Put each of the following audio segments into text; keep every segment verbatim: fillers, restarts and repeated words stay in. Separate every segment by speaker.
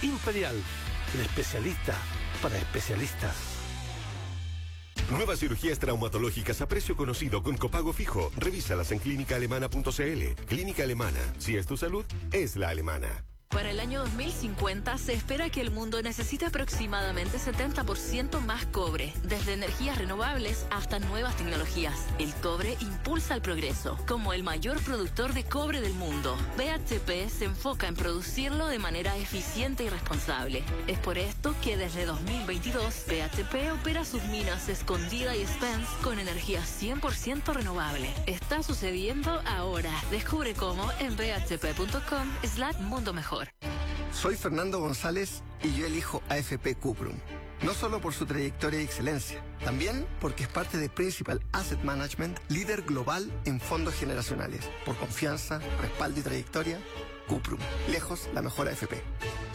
Speaker 1: Imperial, el especialista para especialistas.
Speaker 2: Nuevas cirugías traumatológicas a precio conocido con copago fijo. Revísalas en clínica alemana punto c l. Clínica Alemana. Si es tu salud, es la alemana.
Speaker 3: Para el año dos mil cincuenta se espera que el mundo necesite aproximadamente setenta por ciento más cobre, desde energías renovables hasta nuevas tecnologías. El cobre impulsa el progreso. Como el mayor productor de cobre del mundo, B H P se enfoca en producirlo de manera eficiente y responsable. Es por esto que desde dos mil veintidós, B H P opera sus minas Escondida y Spence con energía cien por ciento renovable. Está sucediendo ahora. Descubre cómo en b h p punto com slash mundo mejor.
Speaker 4: Soy Fernando González y yo elijo A F P Cuprum. No solo por su trayectoria y excelencia, también porque es parte de Principal Asset Management, líder global en fondos generacionales. Por confianza, respaldo y trayectoria, Cuprum. Lejos la mejor A F P.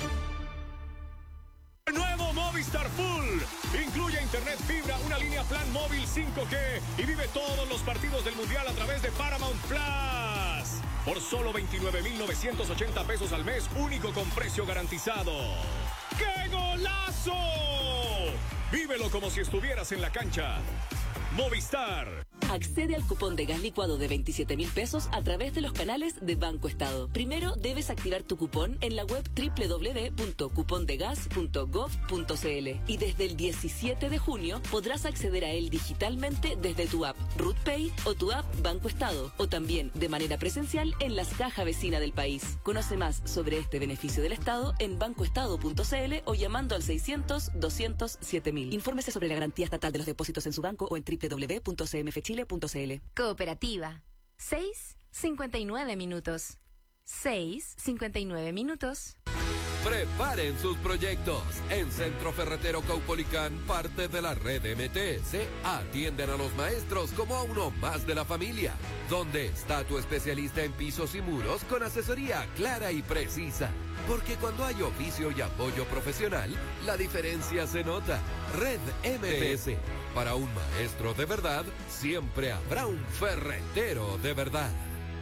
Speaker 5: Nuevo Movistar Full. Incluye internet fibra, una línea plan móvil cinco G y vive todos los partidos del Mundial a través de Paramount Plus. Por solo veintinueve mil novecientos ochenta pesos al mes, único con precio garantizado. ¡Qué golazo! Vívelo como si estuvieras en la cancha. Movistar.
Speaker 6: Accede al cupón de gas licuado de veintisiete mil pesos a través de los canales de Banco Estado. Primero debes activar tu cupón en la web doble u doble u doble u punto cupondegas punto gov punto c l y desde el diecisiete de junio podrás acceder a él digitalmente desde tu app RutPay o tu app Banco Estado o también de manera presencial en las cajas vecinas del país. Conoce más sobre este beneficio del Estado en bancoestado punto c l o llamando al seiscientos, doscientos, siete mil. Infórmese sobre la garantía estatal de los depósitos en su banco o en doble u doble u doble u punto c m f chile punto c l.
Speaker 7: Cooperativa. seis cincuenta y nueve minutos. seis cincuenta y nueve minutos.
Speaker 8: Preparen sus proyectos. En Centro Ferretero Caupolicán, parte de la red M T S, atienden a los maestros como a uno más de la familia. ¿Dónde está tu especialista en pisos y muros con asesoría clara y precisa? Porque cuando hay oficio y apoyo profesional, la diferencia se nota. Red M T S. Para un maestro de verdad, siempre habrá un ferretero de verdad.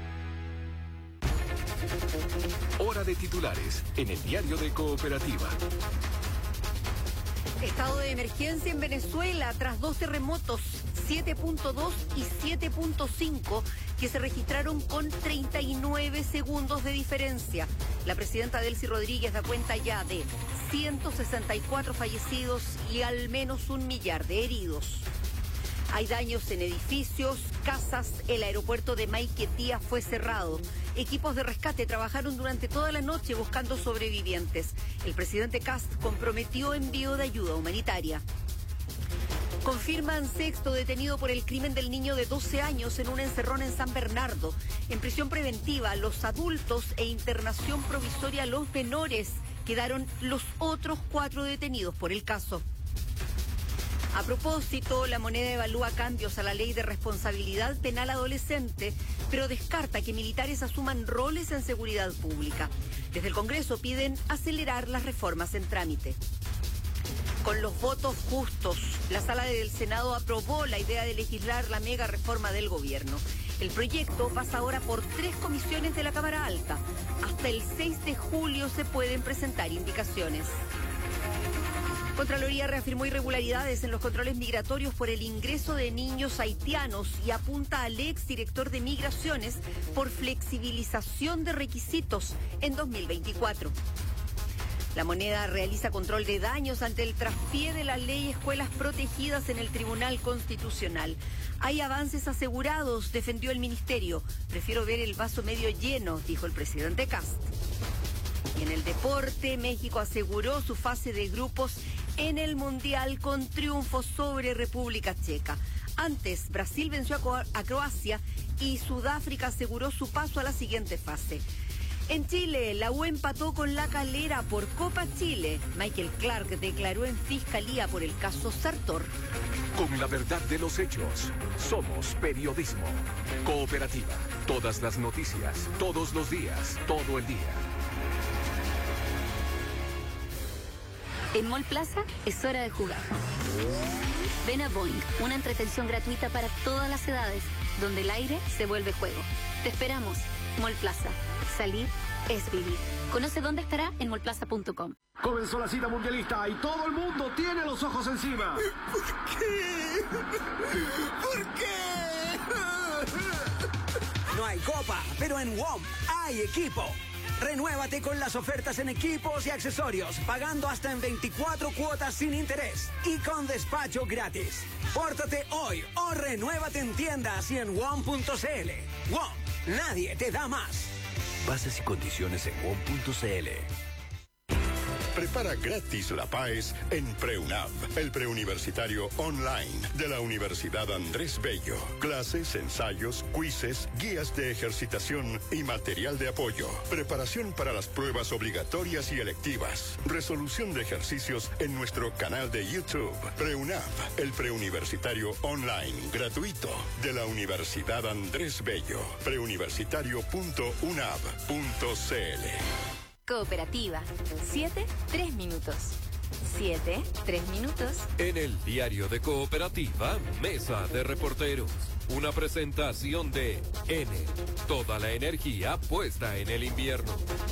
Speaker 9: Hora de titulares en el diario de Cooperativa.
Speaker 10: Estado de emergencia en Venezuela tras dos terremotos, siete punto dos y siete punto cinco, que se registraron con treinta y nueve segundos de diferencia. La presidenta Delcy Rodríguez da cuenta ya de ciento sesenta y cuatro fallecidos y al menos un millar de heridos. Hay daños en edificios, casas, el aeropuerto de Maiquetía fue cerrado. Equipos de rescate trabajaron durante toda la noche buscando sobrevivientes. El presidente Kast comprometió envío de ayuda humanitaria. Confirman sexto detenido por el crimen del niño de doce años en un encerrón en San Bernardo. En prisión preventiva, los adultos e internación provisoria los menores. Quedaron los otros cuatro detenidos por el caso. A propósito, la moneda evalúa cambios a la ley de responsabilidad penal adolescente, pero descarta que militares asuman roles en seguridad pública. Desde el Congreso piden acelerar las reformas en trámite. Con los votos justos, la Sala del Senado aprobó la idea de legislar la mega reforma del gobierno. El proyecto pasa ahora por tres comisiones de la Cámara Alta. Hasta el seis de julio se pueden presentar indicaciones. Contraloría reafirmó irregularidades en los controles migratorios por el ingreso de niños haitianos y apunta al exdirector de Migraciones por flexibilización de requisitos en dos mil veinticuatro. La moneda realiza control de daños ante el traspié de la ley Escuelas Protegidas en el Tribunal Constitucional. Hay avances asegurados, defendió el ministerio. Prefiero ver el vaso medio lleno, dijo el presidente Kast. Y en el deporte, México aseguró su fase de grupos en el Mundial con triunfo sobre República Checa. Antes, Brasil venció a, Cro- a Croacia y Sudáfrica aseguró su paso a la siguiente fase. En Chile, la U empató con La Calera por Copa Chile. Michael Clark declaró en fiscalía por el caso Sartor.
Speaker 9: Con la verdad de los hechos, somos periodismo. Cooperativa. Todas las noticias, todos los días, todo el día.
Speaker 11: En Mall Plaza es hora de jugar. Ven a Boing, una entretención gratuita para todas las edades, donde el aire se vuelve juego. Te esperamos. Mall Plaza. Salir es vivir. Conoce dónde estará en mallplaza punto com.
Speaker 12: Comenzó la cita mundialista y todo el mundo tiene los ojos encima.
Speaker 13: ¿Por qué? ¿Por qué?
Speaker 14: No hay copa, pero en W O M hay equipo. Renuévate con las ofertas en equipos y accesorios, pagando hasta en veinticuatro cuotas sin interés y con despacho gratis. Pórtate hoy o renuévate en tiendas y en W O M punto c l. W O M, nadie te da más.
Speaker 15: Bases y condiciones en W O M punto c l.
Speaker 16: Prepara gratis la PAES en PreUNAV, el preuniversitario online de la Universidad Andrés Bello. Clases, ensayos, quizzes, guías de ejercitación y material de apoyo. Preparación para las pruebas obligatorias y electivas. Resolución de ejercicios en nuestro canal de YouTube. PreUNAV, el preuniversitario online gratuito de la Universidad Andrés Bello. preuniversitario punto unav punto c l.
Speaker 7: Cooperativa. Siete, tres minutos. Siete, tres minutos.
Speaker 8: En el diario de Cooperativa, Mesa de Reporteros. Una presentación de N. Toda la energía puesta en el invierno.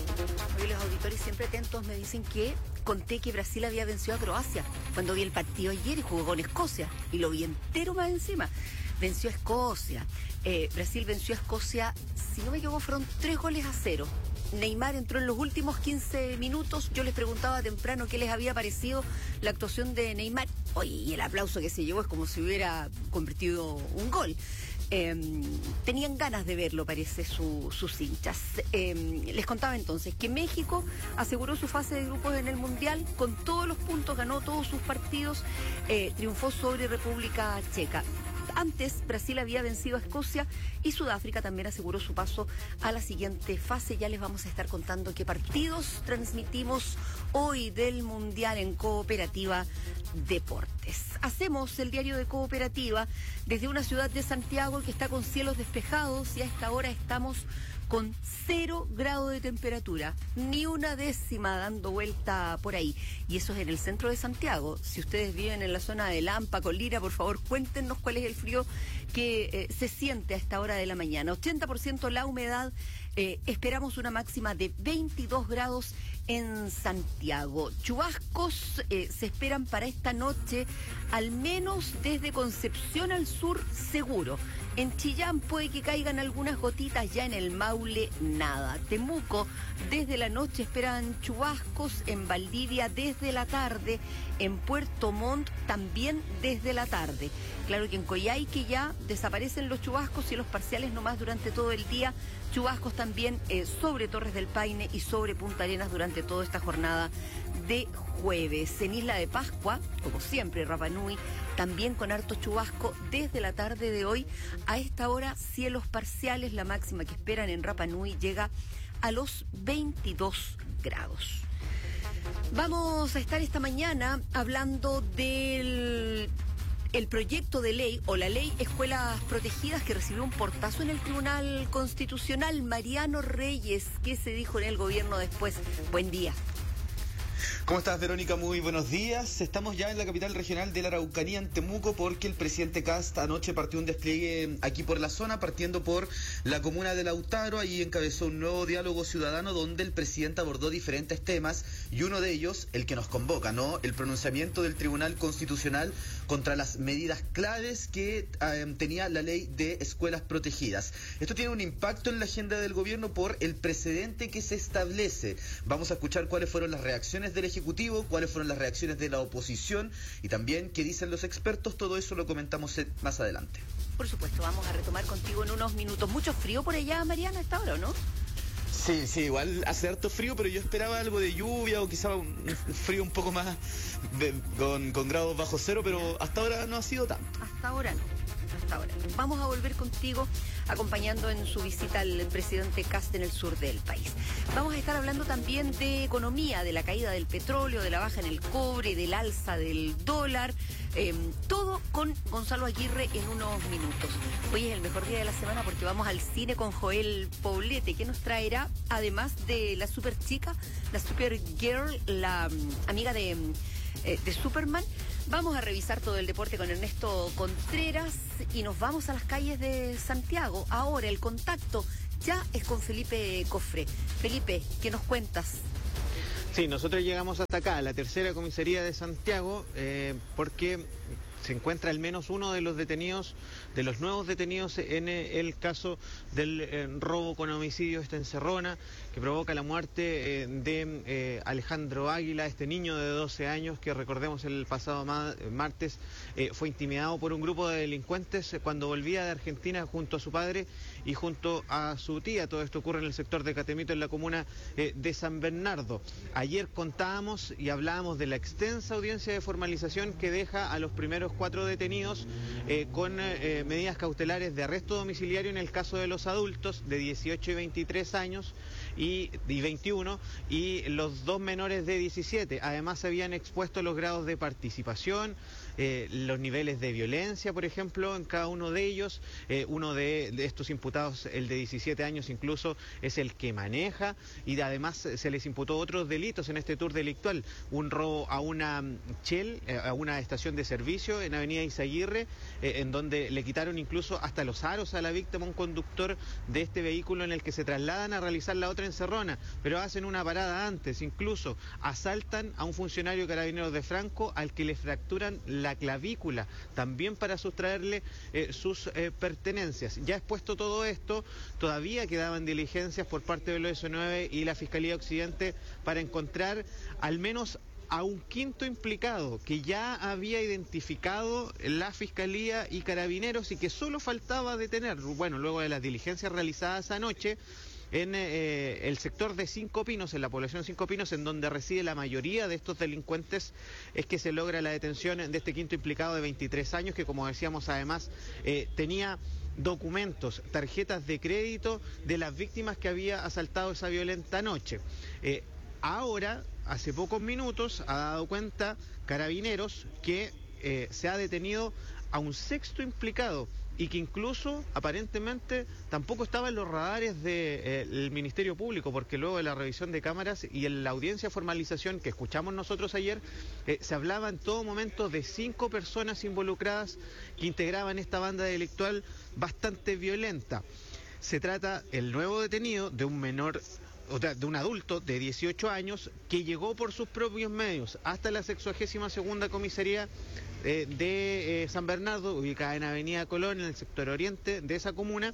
Speaker 10: Hoy los auditores siempre atentos me dicen que conté que Brasil había vencido a Croacia cuando vi el partido ayer y jugó con Escocia. Y lo vi entero más encima. Venció a Escocia. Eh, Brasil venció a Escocia, si no me equivoco, fueron tres goles a cero. Neymar entró en los últimos quince minutos. Yo les preguntaba temprano qué les había parecido la actuación de Neymar. Oye, y el aplauso que se llevó es como si hubiera convertido un gol. Eh, tenían ganas de verlo, parece, su, sus hinchas. Eh, les contaba entonces que México aseguró su fase de grupos en el Mundial con todos los puntos, ganó todos sus partidos, eh, triunfó sobre República Checa. Antes, Brasil había vencido a Escocia y Sudáfrica también aseguró su paso a la siguiente fase. Ya les vamos a estar contando qué partidos transmitimos hoy del Mundial en Cooperativa Deportes. Hacemos el diario de Cooperativa desde una ciudad de Santiago que está con cielos despejados y a esta hora estamos con cero grado de temperatura, ni una décima dando vuelta por ahí. Y eso es en el centro de Santiago. Si ustedes viven en la zona de Lampa, Colira, por favor, cuéntenos cuál es el frío que eh, se siente a esta hora de la mañana. ochenta por ciento la humedad. Eh, esperamos una máxima de veintidós grados en Santiago. Chubascos eh, se esperan para esta noche, al menos desde Concepción al sur, seguro. En Chillán puede que caigan algunas gotitas, ya en el Maule nada. Temuco, desde la noche esperan chubascos, en Valdivia desde la tarde, en Puerto Montt también desde la tarde. Claro que en Coyhaique ya desaparecen los chubascos y los parciales nomás durante todo el día. Chubascos también eh, sobre Torres del Paine y sobre Punta Arenas durante toda esta jornada de jueves. En Isla de Pascua, como siempre, Rapa Nui, también con harto chubasco desde la tarde de hoy. A esta hora, cielos parciales, la máxima que esperan en Rapa Nui llega a los veintidós grados. Vamos a estar esta mañana hablando del el proyecto de ley o la ley Escuelas Protegidas que recibió un portazo en el Tribunal Constitucional. Mariano Reyes, ¿qué se dijo en el gobierno después? Buen día.
Speaker 17: ¿Cómo estás, Verónica? Muy buenos días. Estamos ya en la capital regional de la Araucanía, en Temuco, porque el presidente Kast anoche partió un despliegue aquí por la zona, partiendo por la comuna de Lautaro. Ahí encabezó un nuevo diálogo ciudadano donde el presidente abordó diferentes temas y uno de ellos, el que nos convoca, ¿no? El pronunciamiento del Tribunal Constitucional contra las medidas claves que eh, tenía la ley de escuelas protegidas. Esto tiene un impacto en la agenda del gobierno por el precedente que se establece. Vamos a escuchar cuáles fueron las reacciones del Ejecutivo, cuáles fueron las reacciones de la oposición y también qué dicen los expertos. Todo eso lo comentamos más adelante.
Speaker 10: Por supuesto, vamos a retomar contigo en unos minutos. ¿Mucho frío por allá, Mariana, a esta hora, no?
Speaker 17: Sí, sí, igual hace harto frío, pero yo esperaba algo de lluvia o quizá un frío un poco más de, con, con grados bajo cero, pero hasta ahora no ha sido tanto.
Speaker 10: Hasta ahora no. Hasta ahora. Vamos a volver contigo acompañando en su visita al presidente Kast en el sur del país. Vamos a estar hablando también de economía, de la caída del petróleo, de la baja en el cobre, del alza del dólar, eh, todo con Gonzalo Aguirre en unos minutos. Hoy es el mejor día de la semana porque vamos al cine con Joel Poblete, que nos traerá, además de la super chica, la super girl, la um, amiga de, eh, de Superman. Vamos a revisar todo el deporte con Ernesto Contreras y nos vamos a las calles de Santiago. Ahora el contacto ya es con Felipe Cofré. Felipe, ¿qué nos cuentas?
Speaker 18: Sí, nosotros llegamos hasta acá, a la tercera comisaría de Santiago, eh, porque se encuentra al menos uno de los detenidos, de los nuevos detenidos en el caso del eh, robo con homicidio, esta encerrona, que provoca la muerte eh, de eh, Alejandro Águila, este niño de doce años que, recordemos, el pasado ma martes eh, fue intimidado por un grupo de delincuentes cuando volvía de Argentina junto a su padre y junto a su tía. Todo esto ocurre en el sector de Catemito, en la comuna eh, de San Bernardo. Ayer contábamos y hablábamos de la extensa audiencia de formalización que deja a los primeros cuatro detenidos eh, con eh, medidas cautelares de arresto domiciliario en el caso de los adultos de dieciocho y veintitrés años y, y veintiuno, y los dos menores de diecisiete. Además se habían expuesto los grados de participación, eh, los niveles de violencia, por ejemplo, en cada uno de ellos. Eh, uno de, de estos imputados, el de diecisiete años incluso, es el que maneja, y además se les imputó otros delitos en este tour delictual: un robo a una Shell, eh, a una estación de servicio en Avenida Izaguirre, eh, en donde le quitaron incluso hasta los aros a la víctima, un conductor de este vehículo en el que se trasladan a realizar la otra encerrona, pero hacen una parada antes. Incluso asaltan a un funcionario de Carabineros de Franco al que le fracturan la clavícula, también para sustraerle eh, sus eh, pertenencias. Ya expuesto todo esto, todavía quedaban diligencias por parte del O S nueve y la Fiscalía Occidente para encontrar al menos a un quinto implicado que ya había identificado la Fiscalía y Carabineros y que solo faltaba detener. Bueno, luego de las diligencias realizadas anoche en eh, el sector de Cinco Pinos, en la población de Cinco Pinos, en donde reside la mayoría de estos delincuentes, es que se logra la detención de este quinto implicado de veintitrés años, que, como decíamos, además eh, tenía documentos, tarjetas de crédito de las víctimas que había asaltado esa violenta noche. Eh, ahora, hace pocos minutos, ha dado cuenta Carabineros que eh, se ha detenido a un sexto implicado, y que incluso aparentemente tampoco estaba en los radares del Ministerio Público, porque luego de la revisión de cámaras y en la audiencia de formalización que escuchamos nosotros ayer, eh, se hablaba en todo momento de cinco personas involucradas que integraban esta banda delictual bastante violenta. Se trata, el nuevo detenido, de un menor, o sea, de un adulto de dieciocho años que llegó por sus propios medios hasta la sexagésima segunda comisaría eh, de eh, San Bernardo, ubicada en Avenida Colón, en el sector oriente de esa comuna,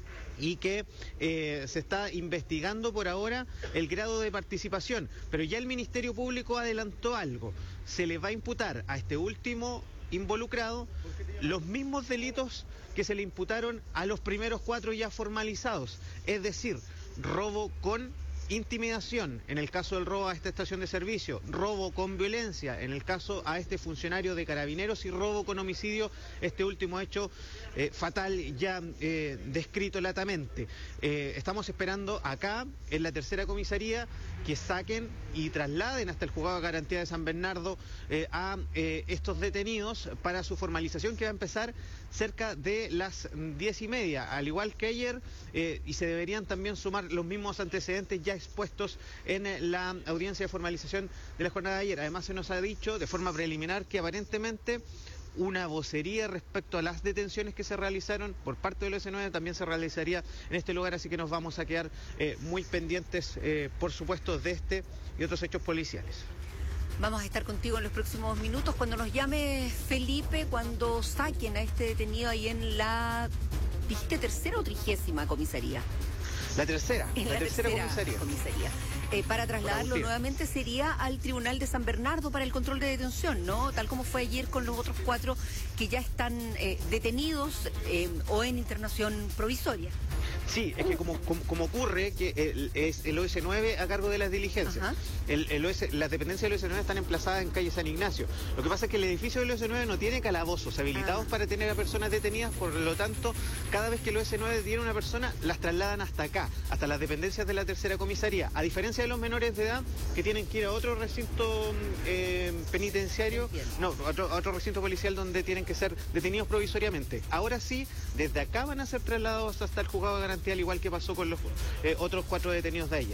Speaker 18: y que eh, se está investigando por ahora el grado de participación. Pero ya el Ministerio Público adelantó algo: se le va a imputar a este último involucrado los mismos delitos que se le imputaron a los primeros cuatro ya formalizados, es decir, robo con intimidación en el caso del robo a esta estación de servicio, robo con violencia en el caso a este funcionario de Carabineros, y robo con homicidio, este último hecho eh, fatal ya eh, descrito latamente. Eh, estamos esperando acá, en la tercera comisaría, que saquen y trasladen hasta el juzgado de garantía de San Bernardo eh, a eh, estos detenidos para su formalización, que va a empezar cerca de las diez y media, al igual que ayer, eh, y se deberían también sumar los mismos antecedentes ya expuestos en eh, la audiencia de formalización de la jornada de ayer. Además, se nos ha dicho de forma preliminar que aparentemente una vocería respecto a las detenciones que se realizaron por parte del O S nueve también se realizaría en este lugar, así que nos vamos a quedar eh, muy pendientes, eh, por supuesto, de este y otros hechos policiales.
Speaker 10: Vamos a estar contigo en los próximos minutos cuando nos llame Felipe, cuando saquen a este detenido ahí en la, dijiste, tercera o trigésima comisaría.
Speaker 18: La tercera,
Speaker 10: en
Speaker 18: la,
Speaker 10: la
Speaker 18: tercera,
Speaker 10: tercera
Speaker 18: comisaría.
Speaker 10: comisaría. Eh, para trasladarlo
Speaker 18: para
Speaker 10: nuevamente sería al Tribunal de San Bernardo para el control de detención, ¿no? Tal como fue ayer con los otros cuatro que ya están eh, detenidos eh, o en internación provisoria.
Speaker 18: Sí, es que como, como, como ocurre que el, es el O S nueve a cargo de las diligencias. El, el O S, las dependencias del O S nueve están emplazadas en calle San Ignacio. Lo que pasa es que el edificio del O S nueve no tiene calabozos habilitados ah. para tener a personas detenidas, por lo tanto, cada vez que el O S nueve tiene una persona, las trasladan hasta acá, hasta las dependencias de la tercera comisaría. A diferencia de los menores de edad que tienen que ir a otro recinto eh, penitenciario, no, a otro, a otro recinto policial donde tienen que ser detenidos provisoriamente. Ahora sí, desde acá van a ser trasladados hasta el juzgado de garantía, al igual que pasó con los eh, otros cuatro detenidos de ella.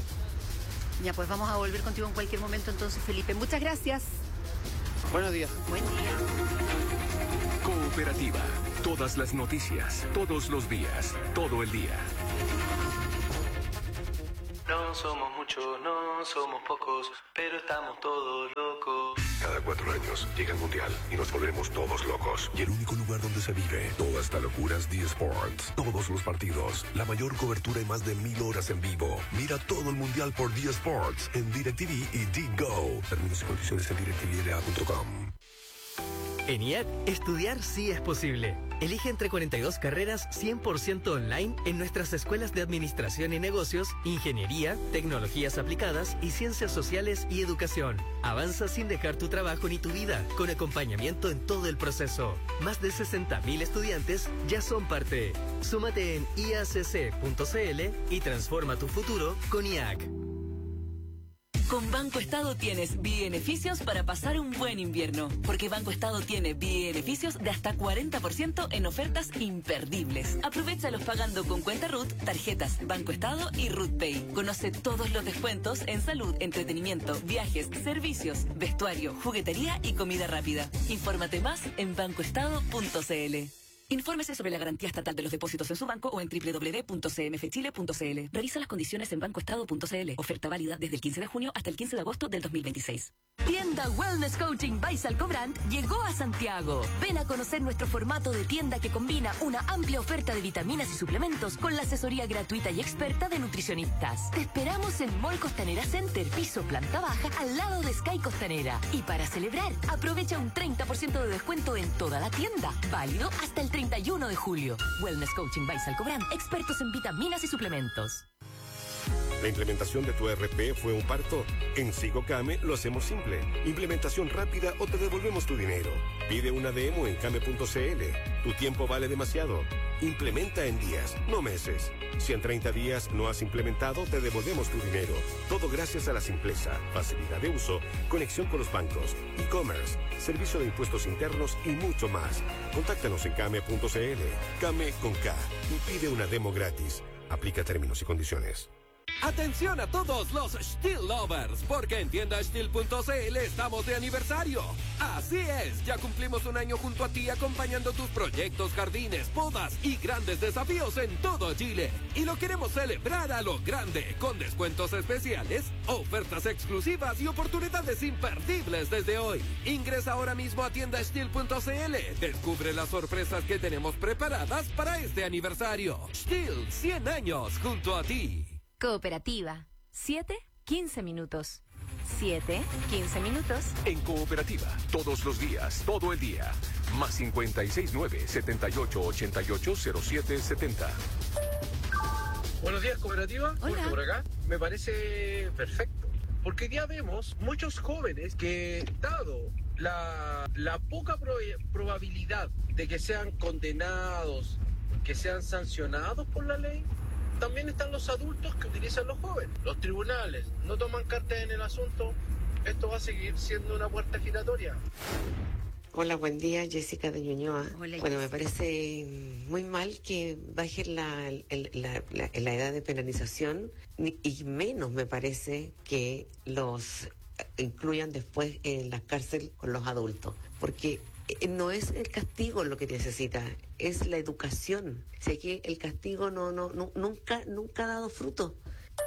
Speaker 10: Ya, pues vamos a volver contigo en cualquier momento entonces, Felipe. Muchas gracias.
Speaker 18: Buenos días.
Speaker 10: Buen día.
Speaker 9: Cooperativa. Todas las noticias, todos los días, todo el día.
Speaker 19: No somos muchos, no somos pocos, pero estamos todos locos.
Speaker 16: Cada cuatro años llega el Mundial y nos volvemos todos locos. Y el único lugar donde se vive toda esta locura es D Sports. Todos los partidos, la mayor cobertura y más de mil horas en vivo. Mira todo el Mundial por D Sports en DirecTV y D-Go. Términos y condiciones en direct t v l a punto com.
Speaker 20: En I A C, estudiar sí es posible. Elige entre cuarenta y dos carreras cien por ciento online en nuestras escuelas de Administración y Negocios, Ingeniería, Tecnologías Aplicadas y Ciencias Sociales y Educación. Avanza sin dejar tu trabajo ni tu vida, con acompañamiento en todo el proceso. Más de sesenta mil estudiantes ya son parte. Súmate en i a c c punto c l y transforma tu futuro con I A C.
Speaker 6: Con Banco Estado tienes beneficios para pasar un buen invierno, porque Banco Estado tiene beneficios de hasta cuarenta por ciento en ofertas imperdibles. Aprovéchalos pagando con cuenta R U T, tarjetas Banco Estado y R U T Pay. Conoce todos los descuentos en salud, entretenimiento, viajes, servicios, vestuario, juguetería y comida rápida. Infórmate más en banco estado punto c l. Infórmese sobre la garantía estatal de los depósitos en su banco o en doble u doble u doble u punto c m f chile punto c l. Revisa las condiciones en banco estado punto c l. Oferta válida desde el quince de junio hasta el quince de agosto del dos mil veintiséis.
Speaker 21: Tienda Wellness Coaching by Salcobrand llegó a Santiago. Ven a conocer nuestro formato de tienda que combina una amplia oferta de vitaminas y suplementos con la asesoría gratuita y experta de nutricionistas. Te esperamos en Mall Costanera Center, piso planta baja, al lado de Sky Costanera. Y para celebrar, aprovecha un treinta por ciento de descuento en toda la tienda. Válido hasta el treinta y uno de julio. Wellness Coaching by Salcobrand, expertos en vitaminas y suplementos.
Speaker 2: ¿La implementación de tu E R P fue un parto? En SigoCame lo hacemos simple. Implementación rápida o te devolvemos tu dinero. Pide una demo en came punto c l. Tu tiempo vale demasiado. Implementa en días, no meses. Si en treinta días no has implementado, te devolvemos tu dinero. Todo gracias a la simpleza, facilidad de uso, conexión con los bancos, e-commerce, servicio de impuestos internos y mucho más. Contáctanos en came punto c l. Came con K y pide una demo gratis. Aplica términos y condiciones.
Speaker 8: Atención a todos los Steel Lovers, porque en tienda steel punto c l estamos de aniversario. Así es, ya cumplimos un año junto a ti acompañando tus proyectos, jardines, podas y grandes desafíos en todo Chile. Y lo queremos celebrar a lo grande, con descuentos especiales, ofertas exclusivas y oportunidades imperdibles desde hoy. Ingresa ahora mismo a tienda steel punto c l. Descubre las sorpresas que tenemos preparadas para este aniversario. Steel, cien años junto a ti.
Speaker 7: Cooperativa. siete, quince minutos. siete, quince minutos.
Speaker 9: En Cooperativa, todos los días, todo el día. Más cincuenta y seis nueve, setenta y ocho, ochenta y ocho, cero siete setenta.
Speaker 22: Buenos días, Cooperativa.
Speaker 7: Hola.
Speaker 22: Por acá. Me parece perfecto. Porque ya vemos muchos jóvenes que, dado la, la poca pro- probabilidad de que sean condenados, que sean sancionados por la ley, también están los adultos que utilizan los jóvenes. Los tribunales no toman cartas en el asunto. Esto va a seguir siendo una puerta giratoria.
Speaker 23: Hola, buen día, Jessica de Ñuñoa.
Speaker 10: Hola,
Speaker 23: bueno,
Speaker 10: Jessica.
Speaker 23: me parece muy mal que baje la, el- la, la- la edad de penalización ni- y menos me parece que los incluyan después en la cárcel con los adultos, porque eh, no es el castigo lo que necesita, es la educación. Sé que el castigo no, no, no nunca, nunca ha dado fruto.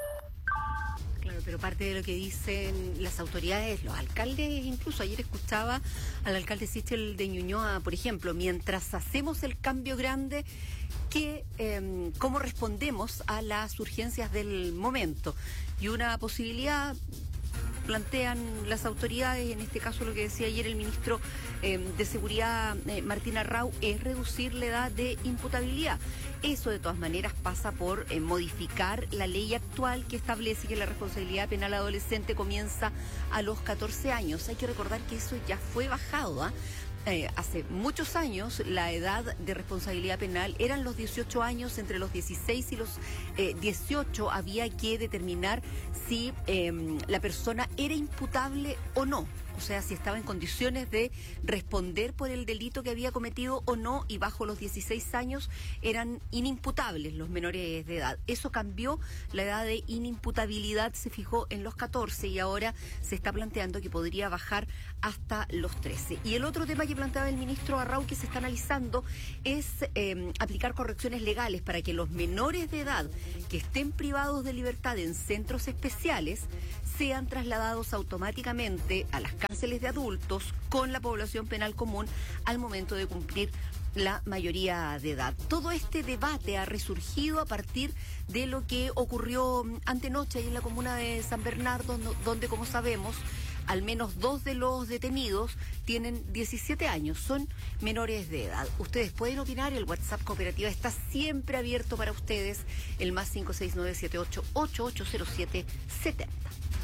Speaker 10: Claro, pero parte de lo que dicen las autoridades, los alcaldes, incluso ayer escuchaba al alcalde Sichel de Ñuñoa, por ejemplo, mientras hacemos el cambio grande, que eh, cómo respondemos a las urgencias del momento. Y una posibilidad plantean las autoridades, en este caso lo que decía ayer el ministro eh, de Seguridad, eh, Martín Arrau, es reducir la edad de imputabilidad. Eso de todas maneras pasa por eh, modificar la ley actual que establece que la responsabilidad penal adolescente comienza a los catorce años. Hay que recordar que eso ya fue bajado, ¿ah? Eh, hace muchos años la edad de responsabilidad penal eran los dieciocho años. Entre los dieciséis y los eh, dieciocho había que determinar si eh, la persona era imputable o no. O sea, si estaba en condiciones de responder por el delito que había cometido o no, y bajo los dieciséis años eran inimputables los menores de edad. Eso cambió, la edad de inimputabilidad se fijó en los catorce y ahora se está planteando que podría bajar hasta los trece. Y el otro tema que planteaba el ministro Arrau que se está analizando es eh, aplicar correcciones legales para que los menores de edad que estén privados de libertad en centros especiales sean trasladados automáticamente a las cárceles de adultos con la población penal común al momento de cumplir la mayoría de edad. Todo este debate ha resurgido a partir de lo que ocurrió antenoche ahí en la comuna de San Bernardo, donde, como sabemos, al menos dos de los detenidos tienen diecisiete años, son menores de edad. Ustedes pueden opinar, el WhatsApp Cooperativa está siempre abierto para ustedes, el más cinco seis nueve siete ocho ocho ocho cero siete siete cero.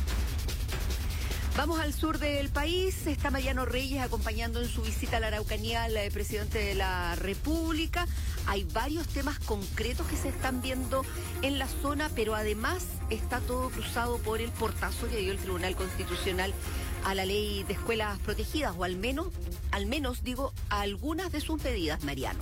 Speaker 10: Vamos al sur del país, está Mariano Reyes acompañando en su visita a la Araucanía al presidente de la República. Hay varios temas concretos que se están viendo en la zona, pero además está todo cruzado por el portazo que dio el Tribunal Constitucional a la ley de escuelas protegidas, o al menos, al menos digo, a algunas de sus medidas, Mariano.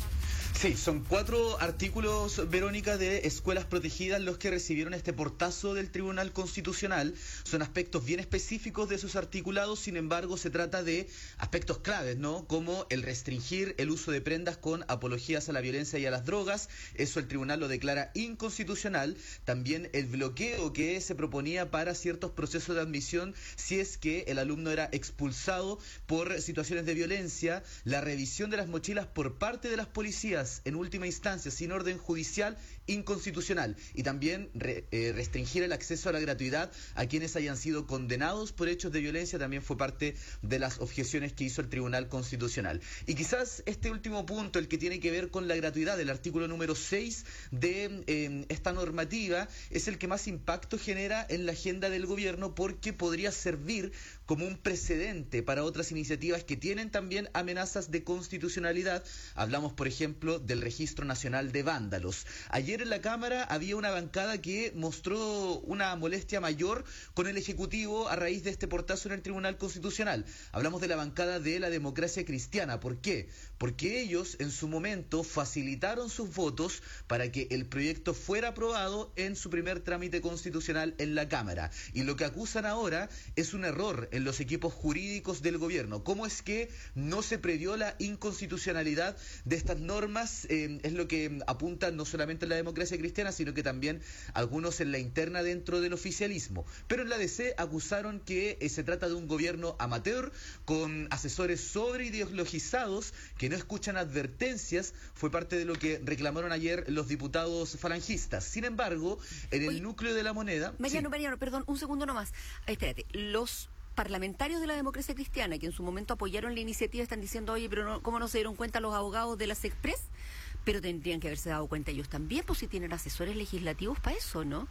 Speaker 17: Sí, son cuatro artículos, Verónica, de escuelas protegidas los que recibieron este portazo del Tribunal Constitucional. Son aspectos bien específicos de sus articulados, sin embargo se trata de aspectos claves, ¿no? Como el restringir el uso de prendas con apologías a la violencia y a las drogas, eso el tribunal lo declara inconstitucional. También el bloqueo que se proponía para ciertos procesos de admisión si es que el alumno era expulsado por situaciones de violencia, la revisión de las mochilas por parte de las policías en última instancia sin orden judicial, inconstitucional, y también re, eh, restringir el acceso a la gratuidad a quienes hayan sido condenados por hechos de violencia también fue parte de las objeciones que hizo el Tribunal Constitucional. Y quizás este último punto, el que tiene que ver con la gratuidad, el artículo número seis de eh, esta normativa, es el que más impacto genera en la agenda del gobierno, porque podría servir como un precedente para otras iniciativas que tienen también amenazas de constitucionalidad. Hablamos, por ejemplo, del Registro Nacional de Vándalos. Ayer en la Cámara había una bancada que mostró una molestia mayor con el Ejecutivo a raíz de este portazo en el Tribunal Constitucional. Hablamos de la bancada de la Democracia Cristiana. ¿Por qué? Porque ellos en su momento facilitaron sus votos para que el proyecto fuera aprobado en su primer trámite constitucional en la Cámara. Y lo que acusan ahora es un error en los equipos jurídicos del gobierno. ¿Cómo es que no se previó la inconstitucionalidad de estas normas? Eh, es lo que apuntan no solamente en la Democracia Cristiana, sino que también algunos en la interna dentro del oficialismo. Pero en la D C acusaron que eh, se trata de un gobierno amateur, con asesores sobreideologizados que no escuchan advertencias. Fue parte de lo que reclamaron ayer los diputados falangistas. Sin embargo, en el Oye, núcleo de la moneda...
Speaker 10: Mariano,
Speaker 17: sí.
Speaker 10: Mariano, perdón, un segundo nomás. Ay, espérate, los parlamentarios de la Democracia Cristiana que en su momento apoyaron la iniciativa están diciendo, oye, pero no, ¿cómo no se dieron cuenta los abogados de las Express? Pero tendrían que haberse dado cuenta ellos también, pues si tienen asesores legislativos para eso, ¿no?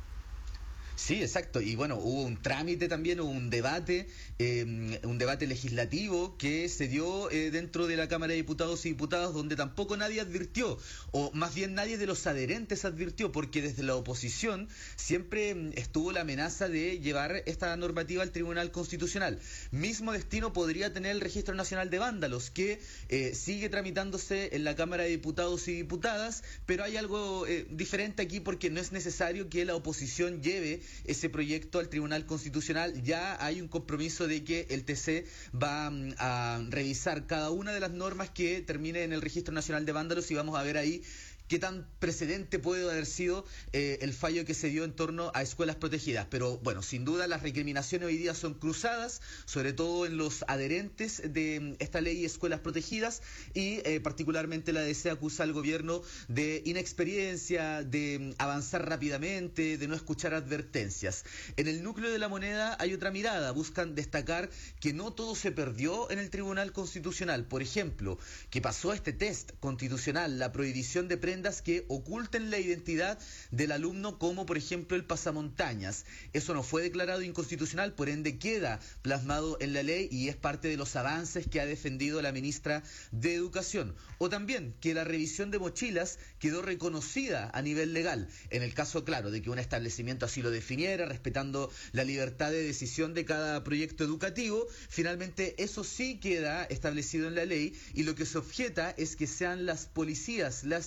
Speaker 17: Sí, exacto. Y bueno, hubo un trámite también, hubo un debate, eh, un debate legislativo que se dio eh, dentro de la Cámara de Diputados y Diputadas, donde tampoco nadie advirtió, o más bien nadie de los adherentes advirtió, porque desde la oposición siempre estuvo la amenaza de llevar esta normativa al Tribunal Constitucional. Mismo destino podría tener el Registro Nacional de Vándalos, que eh, sigue tramitándose en la Cámara de Diputados y Diputadas, pero hay algo eh, diferente aquí, porque no es necesario que la oposición lleve ese proyecto al Tribunal Constitucional. Ya hay un compromiso de que el T C va um, a revisar cada una de las normas que termine en el Registro Nacional de Vándalos, y vamos a ver ahí qué tan precedente puede haber sido eh, el fallo que se dio en torno a escuelas protegidas. Pero bueno, sin duda las recriminaciones hoy día son cruzadas, sobre todo en los adherentes de esta ley de escuelas protegidas, y eh, particularmente la D C acusa al gobierno de inexperiencia, de avanzar rápidamente, de no escuchar advertencias. En el núcleo de la moneda hay otra mirada, buscan destacar que no todo se perdió en el Tribunal Constitucional. Por ejemplo, que pasó este test constitucional, la prohibición de prendas que oculten la identidad del alumno, como por ejemplo el pasamontañas. Eso no fue declarado inconstitucional, por ende queda plasmado en la ley y es parte de los avances que ha defendido la ministra de Educación. O también que la revisión de mochilas quedó reconocida a nivel legal, en el caso, claro, de que un establecimiento así lo definiera, respetando la libertad de decisión de cada proyecto educativo. Finalmente eso sí queda establecido en la ley, y lo que se objeta es que sean las policías las que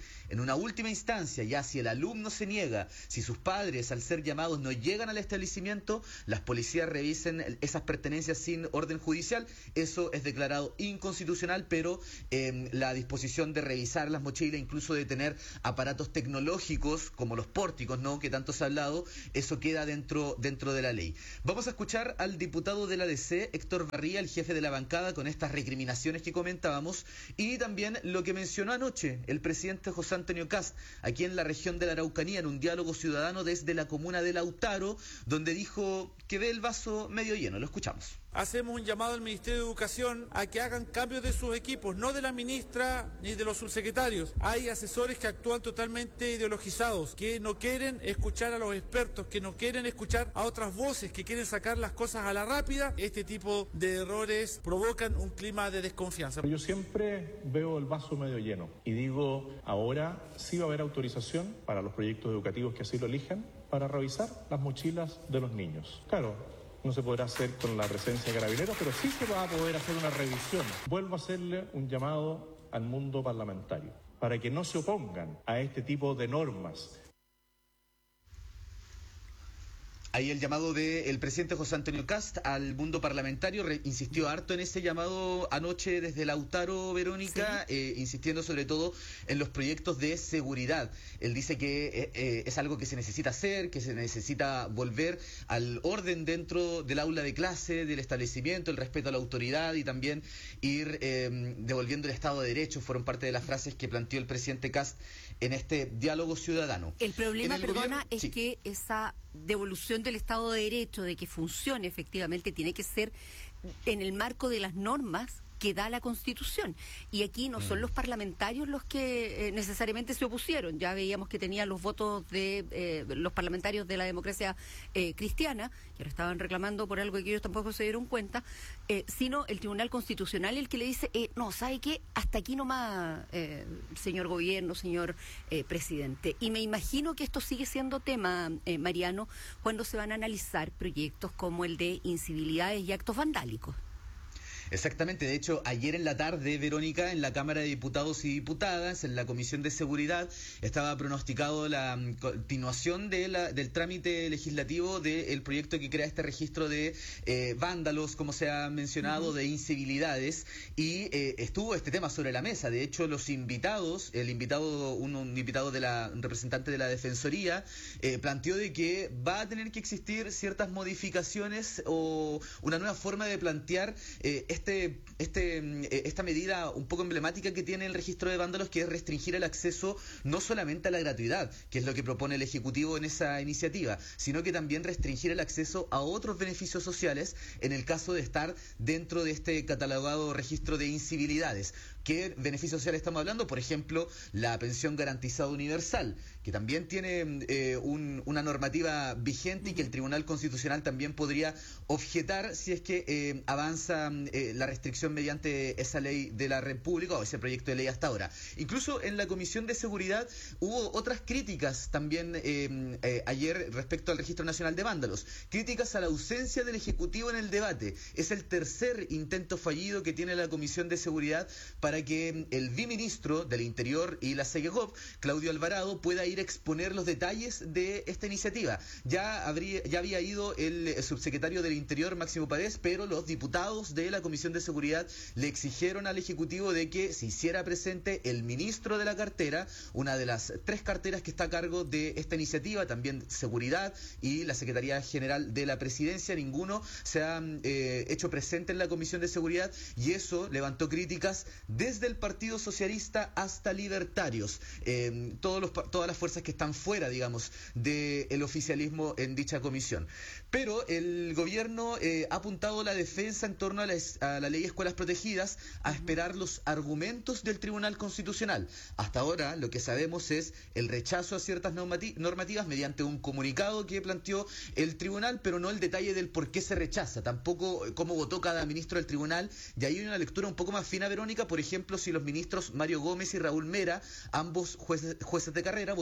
Speaker 17: En una última instancia, ya si el alumno se niega, si sus padres al ser llamados no llegan al establecimiento, las policías revisen esas pertenencias sin orden judicial. Eso es declarado inconstitucional, pero eh, la disposición de revisar las mochilas, incluso de tener aparatos tecnológicos como los pórticos, ¿no?, que tanto se ha hablado, eso queda dentro, dentro de la ley. Vamos a escuchar al diputado de la D C, Héctor Barría, el jefe de la bancada, con estas recriminaciones que comentábamos, y también lo que mencionó anoche el presidente José Antonio Kast, aquí en la región de la Araucanía, en un diálogo ciudadano desde la comuna de Lautaro, donde dijo que ve el vaso medio lleno. Lo escuchamos.
Speaker 1: Hacemos un llamado al Ministerio de Educación a que hagan cambios de sus equipos, no de la ministra ni de los subsecretarios. Hay asesores que actúan totalmente ideologizados, que no quieren escuchar a los expertos, que no quieren escuchar a otras voces, que quieren sacar las cosas a la rápida. Este tipo de errores provocan un clima de desconfianza.
Speaker 3: Yo siempre veo el vaso medio lleno y digo, ahora sí va a haber autorización para los proyectos educativos que así lo elijan para revisar las mochilas de los niños. Claro, no se podrá hacer con la presencia de carabineros, pero sí se va a poder hacer una revisión. Vuelvo a hacerle un llamado al mundo parlamentario para que no se opongan a este tipo de normas.
Speaker 17: Ahí el llamado del presidente José Antonio Kast al mundo parlamentario, re, insistió harto en ese llamado anoche desde Lautaro, Verónica, sí. eh, insistiendo sobre todo en los proyectos de seguridad. Él dice que eh, eh, es algo que se necesita hacer, que se necesita volver al orden dentro del aula de clase, del establecimiento, el respeto a la autoridad y también ir eh, devolviendo el Estado de Derecho. Fueron parte de las frases que planteó el presidente Kast en este diálogo ciudadano.
Speaker 10: El problema,
Speaker 17: el
Speaker 10: perdona,
Speaker 17: gobierno,
Speaker 10: es
Speaker 17: sí.
Speaker 10: que esa devolución del Estado de Derecho, de que funcione efectivamente, tiene que ser en el marco de las normas que da la Constitución. Y aquí no son los parlamentarios los que eh, necesariamente se opusieron. Ya veíamos que tenían los votos de eh, los parlamentarios de la democracia eh, cristiana, que ahora estaban reclamando por algo que ellos tampoco se dieron cuenta, eh, sino el Tribunal Constitucional el que le dice, eh, no, ¿sabe qué? Hasta aquí nomás, eh, señor gobierno, señor eh, presidente. Y me imagino que esto sigue siendo tema, eh, Mariano, cuando se van a analizar proyectos como el de incivilidades y actos vandálicos.
Speaker 17: Exactamente, de hecho, ayer en la tarde, Verónica, en la Cámara de Diputados y Diputadas, en la Comisión de Seguridad, estaba pronosticado la um, continuación de la, del trámite legislativo del proyecto que crea este registro de eh, vándalos, como se ha mencionado, uh-huh. de incivilidades, y eh, estuvo este tema sobre la mesa. De hecho, los invitados, el invitado, un, un invitado de la un representante de la Defensoría, eh, planteó de que va a tener que existir ciertas modificaciones o una nueva forma de plantear eh, Este, este, esta medida un poco emblemática que tiene el registro de vándalos, que es restringir el acceso no solamente a la gratuidad, que es lo que propone el Ejecutivo en esa iniciativa, sino que también restringir el acceso a otros beneficios sociales en el caso de estar dentro de este catalogado registro de incivilidades. ¿Qué beneficios sociales estamos hablando? Por ejemplo, la pensión garantizada universal, que también tiene eh, un, una normativa vigente y que el Tribunal Constitucional también podría objetar si es que eh, avanza eh, la restricción mediante esa ley de la República o ese proyecto de ley hasta ahora. Incluso en la Comisión de Seguridad hubo otras críticas también eh, eh, ayer respecto al Registro Nacional de Vándalos. Críticas a la ausencia del Ejecutivo en el debate. Es el tercer intento fallido que tiene la Comisión de Seguridad para para que el viceministro del Interior y la SEGEGOV, Claudio Alvarado, pueda ir a exponer los detalles de esta iniciativa. Ya, habría, ya había ido el subsecretario del Interior, Máximo Párez, pero los diputados de la Comisión de Seguridad le exigieron al Ejecutivo de que se hiciera presente el ministro de la cartera, una de las tres carteras que está a cargo de esta iniciativa, también Seguridad y la Secretaría General de la Presidencia. Ninguno se ha eh, hecho presente en la Comisión de Seguridad y eso levantó críticas desde el Partido Socialista hasta Libertarios, eh, todos los, todas las fuerzas que están fuera, digamos, del oficialismo en dicha comisión. Pero el gobierno eh, ha apuntado la defensa en torno a la, a la ley de escuelas protegidas a esperar los argumentos del Tribunal Constitucional. Hasta ahora lo que sabemos es el rechazo a ciertas normati- normativas mediante un comunicado que planteó el tribunal, pero no el detalle del por qué se rechaza, tampoco cómo votó cada ministro del tribunal, y ahí hay una lectura un poco más fina, Verónica. Por ejemplo, si los ministros Mario Gómez y Raúl Mera, ambos jueces, jueces de carrera, votaron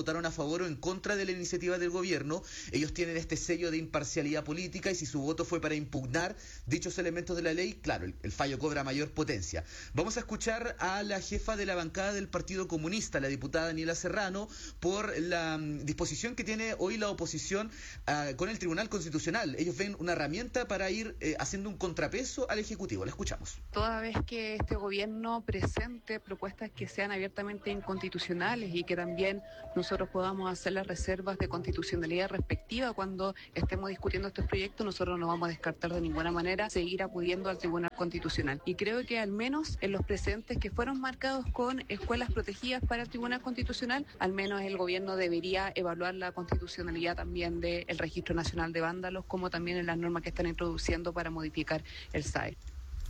Speaker 17: votaron a favor o en contra de la iniciativa del gobierno, ellos tienen este sello de imparcialidad política y si su voto fue para impugnar dichos elementos de la ley, claro, el, el fallo cobra mayor potencia. Vamos a escuchar a la jefa de la bancada del Partido Comunista, la diputada Daniela Serrano, por la um, disposición que tiene hoy la oposición uh, con el Tribunal Constitucional. Ellos ven una herramienta para ir eh, haciendo un contrapeso al Ejecutivo. La escuchamos.
Speaker 4: Toda vez que este gobierno presente propuestas que sean abiertamente inconstitucionales y que también nosotros podamos hacer las reservas de constitucionalidad respectiva cuando estemos discutiendo estos proyectos, nosotros no vamos a descartar de ninguna manera seguir acudiendo al Tribunal Constitucional. Y creo que al menos en los precedentes que fueron marcados con escuelas protegidas para el Tribunal Constitucional, al menos el gobierno debería evaluar la constitucionalidad también del Registro Nacional de Vándalos, como también en las normas que están introduciendo para modificar el S A E.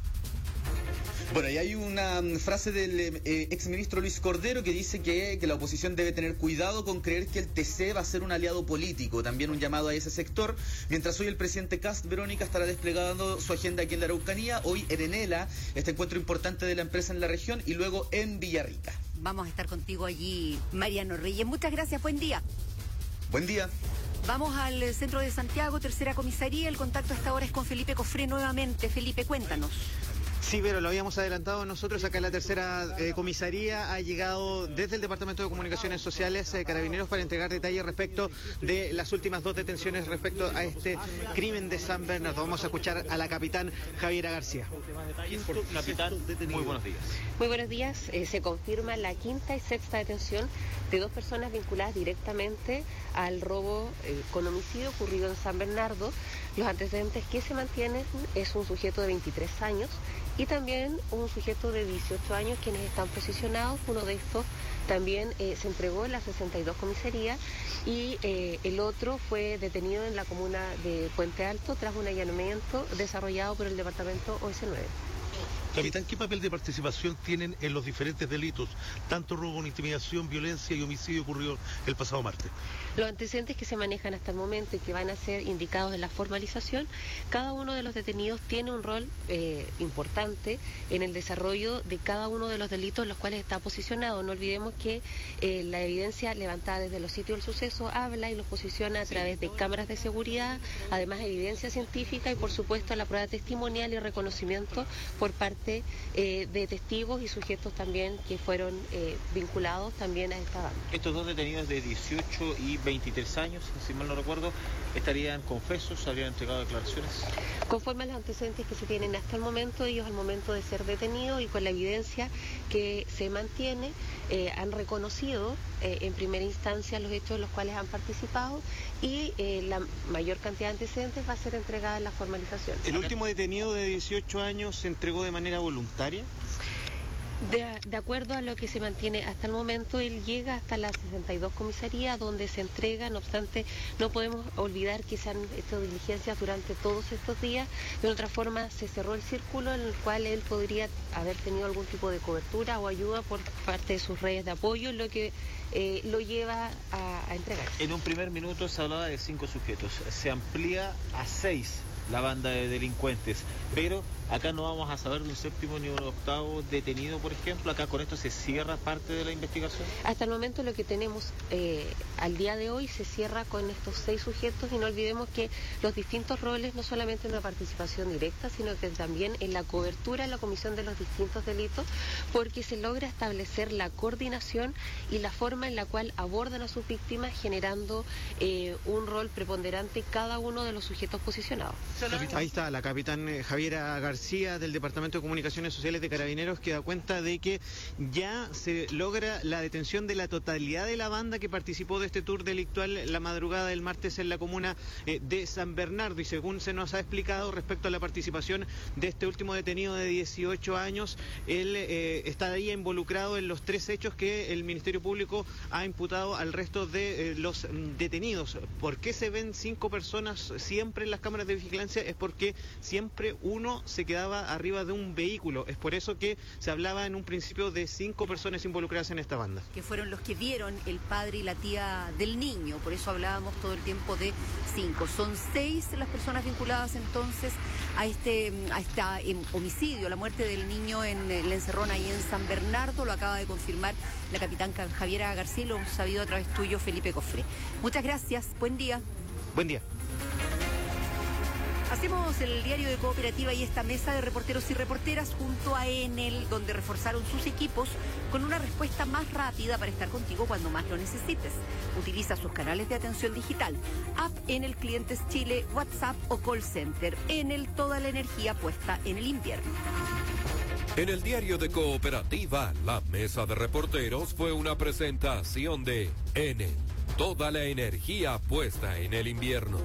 Speaker 17: Bueno, y hay una frase del eh, exministro Luis Cordero que dice que, que la oposición debe tener cuidado con creer que el T C va a ser un aliado político. También un llamado a ese sector. Mientras hoy el presidente Kast, Verónica, estará desplegando su agenda aquí en la Araucanía, hoy en Enela, este encuentro importante de la empresa en la región, y luego en Villarrica.
Speaker 10: Vamos a estar contigo allí, Mariano Reyes. Muchas gracias, buen día.
Speaker 17: Buen día.
Speaker 10: Vamos al centro de Santiago, tercera comisaría. El contacto hasta ahora es con Felipe Cofré nuevamente. Felipe, cuéntanos.
Speaker 18: Sí, pero lo habíamos adelantado nosotros acá en la tercera eh, comisaría. Ha llegado desde el Departamento de Comunicaciones Sociales eh, Carabineros para entregar detalles respecto de las últimas dos detenciones respecto a este crimen de San Bernardo. Vamos a escuchar a la capitán Javiera García.
Speaker 5: Capitán, muy buenos días. Muy buenos días. Eh, se confirma la quinta y sexta detención de dos personas vinculadas directamente al robo eh, con homicidio ocurrido en San Bernardo. Los antecedentes que se mantienen es un sujeto de veintitrés años y también un sujeto de dieciocho años, quienes están posicionados. Uno de estos también eh, se entregó en la sesenta y dos comisaría y eh, el otro fue detenido en la comuna de Puente Alto tras un allanamiento desarrollado por el departamento O S nueve.
Speaker 11: Capitán, ¿qué papel de participación tienen en los diferentes delitos, tanto robo con intimidación, violencia y homicidio ocurrió el pasado martes?
Speaker 5: Los antecedentes que se manejan hasta el momento y que van a ser indicados en la formalización, cada uno de los detenidos tiene un rol eh, importante en el desarrollo de cada uno de los delitos en los cuales está posicionado. No olvidemos que eh, la evidencia levantada desde los sitios del suceso habla y los posiciona a través de cámaras de seguridad, además evidencia científica y por supuesto la prueba testimonial y reconocimiento por parte eh, de testigos y sujetos también que fueron eh, vinculados también a esta banda. Estos dos detenidos de dieciocho y veintitrés años, si mal no recuerdo, ¿estarían confesos, habrían entregado declaraciones? Conforme a los antecedentes que se tienen hasta el momento, ellos al momento de ser detenidos y con la evidencia que se mantiene, eh, han reconocido eh, en primera instancia los hechos en los cuales han participado y eh, la mayor cantidad de antecedentes va a ser entregada en la formalización.
Speaker 18: ¿El último detenido de dieciocho años se entregó de manera voluntaria?
Speaker 5: De, de acuerdo a lo que se mantiene hasta el momento, él llega hasta la sesenta y dos comisaría donde se entrega. No obstante, no podemos olvidar que se han hecho diligencias durante todos estos días. De otra forma, se cerró el círculo en el cual él podría haber tenido algún tipo de cobertura o ayuda por parte de sus redes de apoyo, lo que eh, lo lleva a, a entregarse. En un primer minuto se hablaba de cinco sujetos, se amplía a seis la banda de delincuentes, pero acá no vamos a saber de un séptimo ni un octavo detenido, por ejemplo. Acá con esto se cierra parte de la investigación. Hasta el momento lo que tenemos eh, al día de hoy se cierra con estos seis sujetos y no olvidemos que los distintos roles, no solamente en la participación directa, sino que también en la cobertura, en la comisión de los distintos delitos, porque se logra establecer la coordinación y la forma en la cual abordan a sus víctimas, generando eh, un rol preponderante cada uno de los sujetos posicionados.
Speaker 18: Ahí está la capitán Javiera García del Departamento de Comunicaciones Sociales de Carabineros, que da cuenta de que ya se logra la detención de la totalidad de la banda que participó de este tour delictual la madrugada del martes en la comuna eh, de San Bernardo, y según se nos ha explicado respecto a la participación de este último detenido de dieciocho años, él eh, está ahí involucrado en los tres hechos que el Ministerio Público ha imputado al resto de eh, los detenidos. ¿Por qué se ven cinco personas siempre en las cámaras de vigilancia? Es porque siempre uno se quedaba arriba de un vehículo. Es por eso que se hablaba en un principio de cinco personas involucradas en esta banda.
Speaker 10: Que fueron los que vieron el padre y la tía del niño, por eso hablábamos todo el tiempo de cinco. Son seis las personas vinculadas entonces a este a esta eh, homicidio, la muerte del niño en la encerrona y en San Bernardo. Lo acaba de confirmar la capitán Javiera García, lo hemos sabido a través tuyo, Felipe Cofré. Muchas gracias, buen día.
Speaker 18: Buen día.
Speaker 10: Hacemos el diario de Cooperativa y esta mesa de reporteros y reporteras junto a Enel, donde reforzaron sus equipos con una respuesta más rápida para estar contigo cuando más lo necesites. Utiliza sus canales de atención digital, app Enel Clientes Chile, WhatsApp o call center. Enel, toda la energía puesta en el invierno.
Speaker 8: En el diario de Cooperativa, la mesa de reporteros fue una presentación de Enel, toda la energía puesta en el invierno.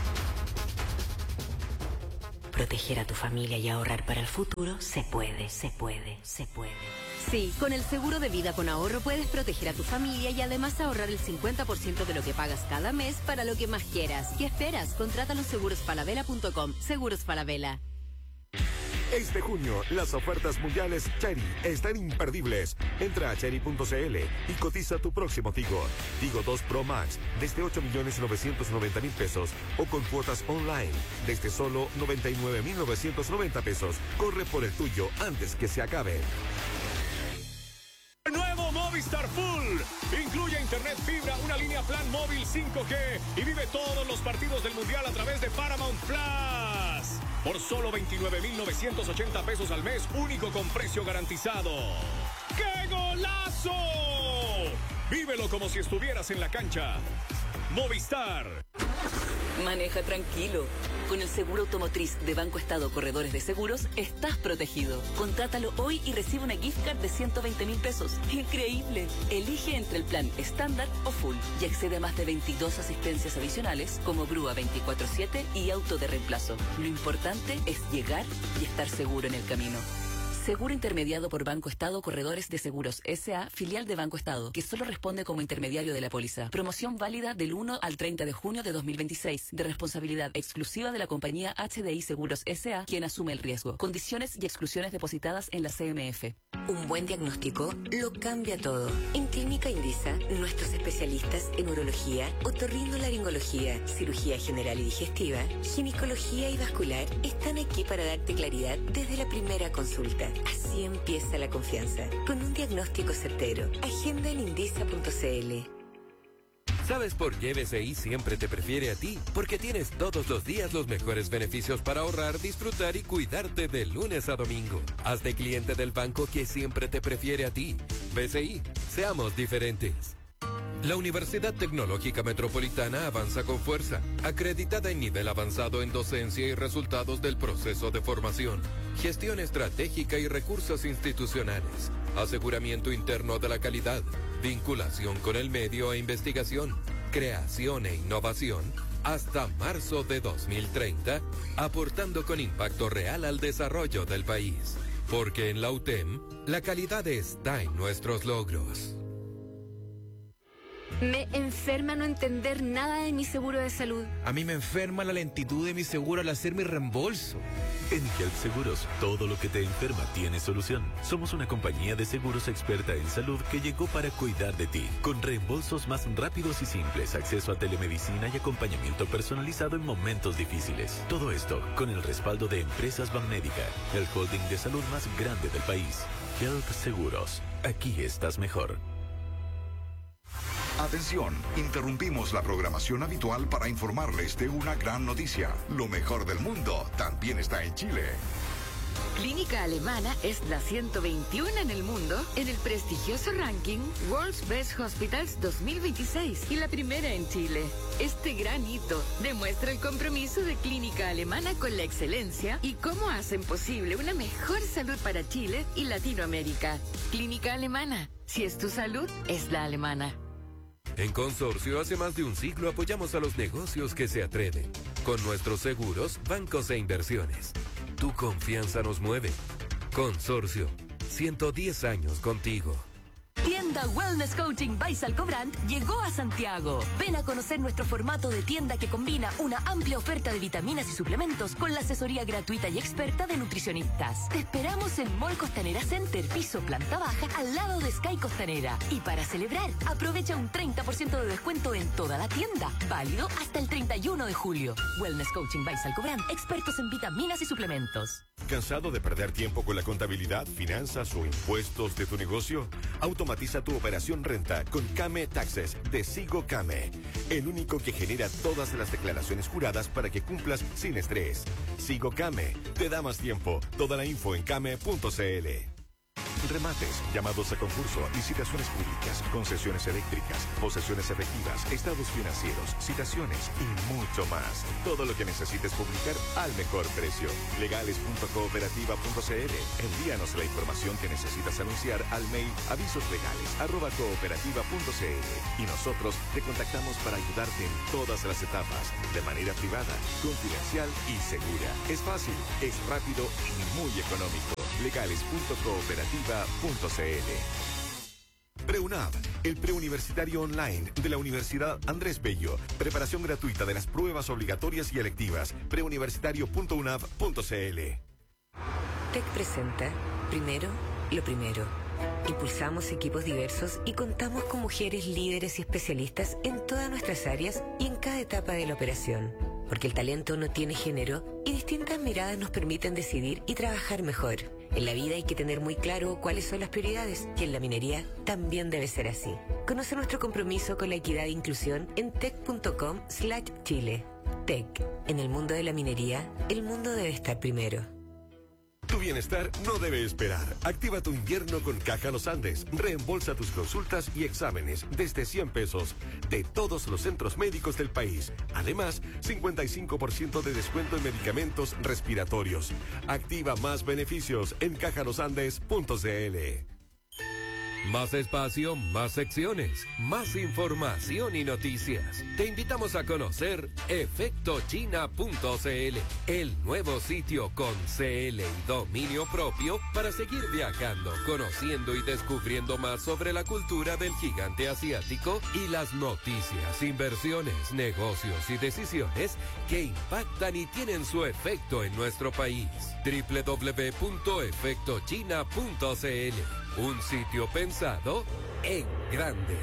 Speaker 12: Proteger a tu familia y ahorrar para el futuro se puede, se puede, se puede.
Speaker 13: Sí, con el seguro de vida con ahorro puedes proteger a tu familia y además ahorrar el cincuenta por ciento de lo que pagas cada mes para lo que más quieras. ¿Qué esperas? Contrátalo en seguros falabella punto com. Seguros Falabella.
Speaker 14: Este junio, las ofertas mundiales Chery están imperdibles. Entra a chery punto c l y cotiza tu próximo Tigo. Tigo dos Pro Max desde ocho millones novecientos noventa mil pesos o con cuotas online desde solo noventa y nueve mil novecientos noventa pesos. Corre por el tuyo antes que se acabe.
Speaker 24: Nuevo Movistar Full. Incluye internet fibra, una línea plan móvil cinco G y vive todos los partidos del Mundial a través de Paramount Plus. Por solo veintinueve mil novecientos ochenta pesos al mes, único con precio garantizado. ¡Qué golazo! Vívelo como si estuvieras en la cancha. Movistar.
Speaker 6: Maneja tranquilo. Con el seguro automotriz de Banco Estado Corredores de Seguros, estás protegido. Contrátalo hoy y recibe una gift card de ciento veinte mil pesos. ¡Increíble! Elige entre el plan estándar o full y accede a más de veintidós asistencias adicionales como grúa veinticuatro siete y auto de reemplazo. Lo importante es llegar y estar seguro en el camino. Seguro intermediado por Banco Estado Corredores de Seguros S A, filial de Banco Estado, que solo responde como intermediario de la póliza. Promoción válida del uno al treinta de junio de dos mil veintiséis, de responsabilidad exclusiva de la compañía H D I Seguros S A, quien asume el riesgo. Condiciones y exclusiones depositadas en la C M F.
Speaker 12: Un buen diagnóstico lo cambia todo. En Clínica Indisa, nuestros especialistas en urología, otorrinolaringología, cirugía general y digestiva, ginecología y vascular están aquí para darte claridad desde la primera consulta. Así empieza la confianza, con un diagnóstico certero. Agenda en indisa punto c l.
Speaker 8: ¿Sabes por qué B C I siempre te prefiere a ti? Porque tienes todos los días los mejores beneficios para ahorrar, disfrutar y cuidarte de lunes a domingo. Hazte cliente del banco que siempre te prefiere a ti. B C I, seamos diferentes. La Universidad Tecnológica Metropolitana avanza con fuerza, acreditada en nivel avanzado en docencia y resultados del proceso de formación, gestión estratégica y recursos institucionales, aseguramiento interno de la calidad, vinculación con el medio e investigación, creación e innovación, hasta marzo de dos mil treinta, aportando con impacto real al desarrollo del país. Porque en la U T E M, la calidad está en nuestros logros.
Speaker 25: Me enferma no entender nada de mi seguro de salud.
Speaker 26: A mí me enferma la lentitud de mi seguro al hacer mi reembolso.
Speaker 27: En Health Seguros, todo lo que te enferma tiene solución. Somos una compañía de seguros experta en salud que llegó para cuidar de ti, con reembolsos más rápidos y simples, acceso a telemedicina y acompañamiento personalizado en momentos difíciles. Todo esto con el respaldo de Empresas Banmédica, el holding de salud más grande del país. Health Seguros, aquí estás mejor.
Speaker 28: Atención, interrumpimos la programación habitual para informarles de una gran noticia. Lo mejor del mundo también está en Chile.
Speaker 21: Clínica Alemana es la ciento veintiuno en el mundo en el prestigioso ranking World's Best Hospitals dos mil veintiséis y la primera en Chile. Este gran hito demuestra el compromiso de Clínica Alemana con la excelencia y cómo hacen posible una mejor salud para Chile y Latinoamérica. Clínica Alemana, si es tu salud, es la alemana.
Speaker 8: En Consorcio, hace más de un siglo apoyamos a los negocios que se atreven. Con nuestros seguros, bancos e inversiones. Tu confianza nos mueve. Consorcio, ciento diez años contigo.
Speaker 21: Tienda tienda Wellness Coaching by Salcobrand llegó a Santiago. Ven a conocer nuestro formato de tienda que combina una amplia oferta de vitaminas y suplementos con la asesoría gratuita y experta de nutricionistas. Te esperamos en Mall Costanera Center, piso planta baja, al lado de Sky Costanera. Y para celebrar, aprovecha un treinta por ciento de descuento en toda la tienda. Válido hasta el treinta y uno de julio. Wellness Coaching by Salcobrand, expertos en vitaminas y suplementos.
Speaker 14: ¿Cansado de perder tiempo con la contabilidad, finanzas o impuestos de tu negocio? Automatiza tu operación renta con Came Taxes de Sigo Came, el único que genera todas las declaraciones juradas para que cumplas sin estrés. Sigo Came te da más tiempo. Toda la info en came punto cl. Remates, llamados a concurso, licitaciones públicas, concesiones eléctricas, posesiones efectivas, estados financieros, citaciones y mucho más. Todo lo que necesites publicar al mejor precio. legales punto cooperativa punto cl. Envíanos la información que necesitas anunciar al mail avisoslegales arroba cooperativa punto cl y nosotros te contactamos para ayudarte en todas las etapas, de manera privada, confidencial y segura. Es fácil, es rápido y muy económico. legales punto cooperativa punto cl. PreUNAV, el preuniversitario online de la Universidad Andrés Bello. Preparación gratuita de las pruebas obligatorias y electivas. preuniversitario punto unav punto cl.
Speaker 12: T E C presenta Primero, lo primero. Impulsamos equipos diversos y contamos con mujeres líderes y especialistas en todas nuestras áreas y en cada etapa de la operación. Porque el talento no tiene género y distintas miradas nos permiten decidir y trabajar mejor. En la vida hay que tener muy claro cuáles son las prioridades y en la minería también debe ser así. Conoce nuestro compromiso con la equidad e inclusión en tec punto com slash chile. T E C. En el mundo de la minería, el mundo debe estar primero.
Speaker 14: Tu bienestar no debe esperar. Activa tu invierno con Caja Los Andes. Reembolsa tus consultas y exámenes desde cien pesos de todos los centros médicos del país. Además, cincuenta y cinco por ciento de descuento en medicamentos respiratorios. Activa más beneficios en caja los andes punto cl.
Speaker 8: Más espacio, más secciones, más información y noticias. Te invitamos a conocer efecto china punto cl, el nuevo sitio con C L y dominio propio para seguir viajando, conociendo y descubriendo más sobre la cultura del gigante asiático y las noticias, inversiones, negocios y decisiones que impactan y tienen su efecto en nuestro país. doble u doble u doble u punto efecto china punto cl. Un sitio pensado en grande.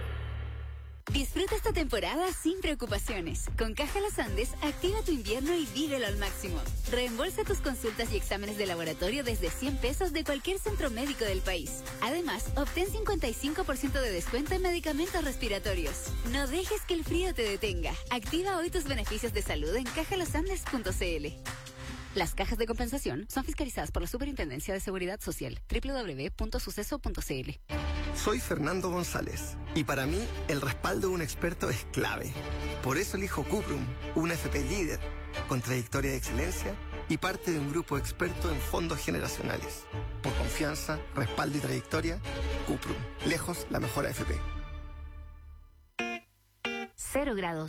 Speaker 25: Disfruta esta temporada sin preocupaciones. Con Caja Los Andes, activa tu invierno y vívelo al máximo. Reembolsa tus consultas y exámenes de laboratorio desde cien pesos de cualquier centro médico del país. Además, obtén cincuenta y cinco por ciento de descuento en medicamentos respiratorios. No dejes que el frío te detenga. Activa hoy tus beneficios de salud en caja los andes punto cl. Las cajas de compensación son fiscalizadas por la Superintendencia de Seguridad Social. doble u doble u doble u punto suceso punto cl.
Speaker 2: Soy Fernando González y para mí el respaldo de un experto es clave. Por eso elijo Cuprum, una F P líder, con trayectoria de excelencia y parte de un grupo experto en fondos generacionales. Por confianza, respaldo y trayectoria, Cuprum. Lejos la mejor A F P.
Speaker 25: Cero grados.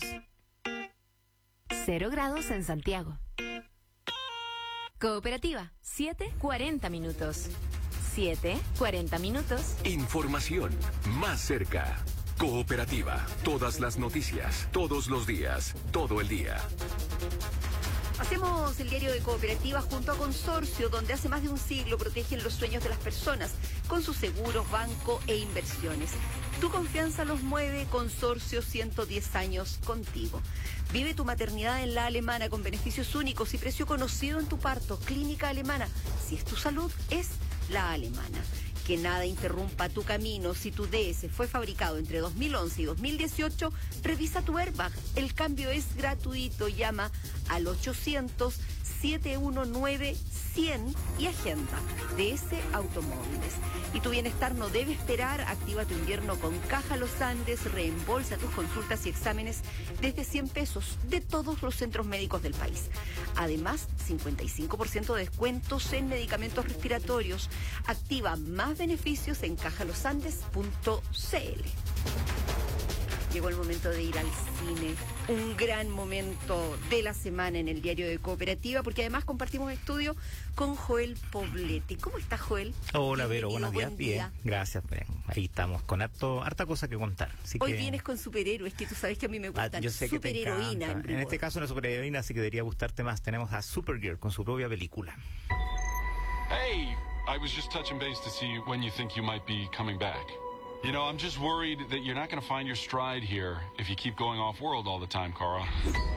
Speaker 25: Cero grados en Santiago. Cooperativa, siete cuarenta minutos. siete cuarenta minutos.
Speaker 27: Información más cerca. Cooperativa. Todas las noticias, todos los días, todo el día.
Speaker 10: Hacemos el diario de Cooperativa junto a Consorcio, donde hace más de un siglo protegen los sueños de las personas con sus seguros, banco e inversiones. Tu confianza los mueve, Consorcio, ciento diez años contigo. Vive tu maternidad en La Alemana con beneficios únicos y precio conocido en tu parto. Clínica Alemana. Si es tu salud, es La Alemana. Que nada interrumpa tu camino. Si tu D S fue fabricado entre dos mil once y dos mil dieciocho, revisa tu airbag. El cambio es gratuito. Llama al ochocientos, siete uno nueve, cien y agenda. D S Automóviles. Y tu bienestar no debe esperar. Activa tu invierno con Caja Los Andes. Reembolsa tus consultas y exámenes desde cien pesos de todos los centros médicos del país. Además, cincuenta y cinco por ciento de descuentos en medicamentos respiratorios. Activa más beneficios en caja los andes punto cl. llegó el momento de ir al cine. Un gran momento de la semana en el diario de Cooperativa, porque además compartimos estudio con Joel Poblete. ¿Cómo estás, Joel?
Speaker 7: Hola, Vero,
Speaker 10: Bienvenido,
Speaker 7: buenos días.
Speaker 10: buen
Speaker 7: Bien,
Speaker 10: día.
Speaker 7: gracias. Bien, ahí estamos, con harto, harta cosa que contar. Así
Speaker 10: Hoy
Speaker 7: que,
Speaker 10: vienes con superhéroes, que tú sabes que a mí me
Speaker 7: ah,
Speaker 10: gustan.
Speaker 7: yo sé que te
Speaker 10: Superheroína.
Speaker 7: encanta. En este caso una superheroína, así que debería gustarte más. Tenemos a Supergirl con su propia película.
Speaker 9: Hey, I was just touching base to see when you think you might be coming back. You know, I'm just worried that you're not going to find your stride here if you keep going off-world all the time, Carl.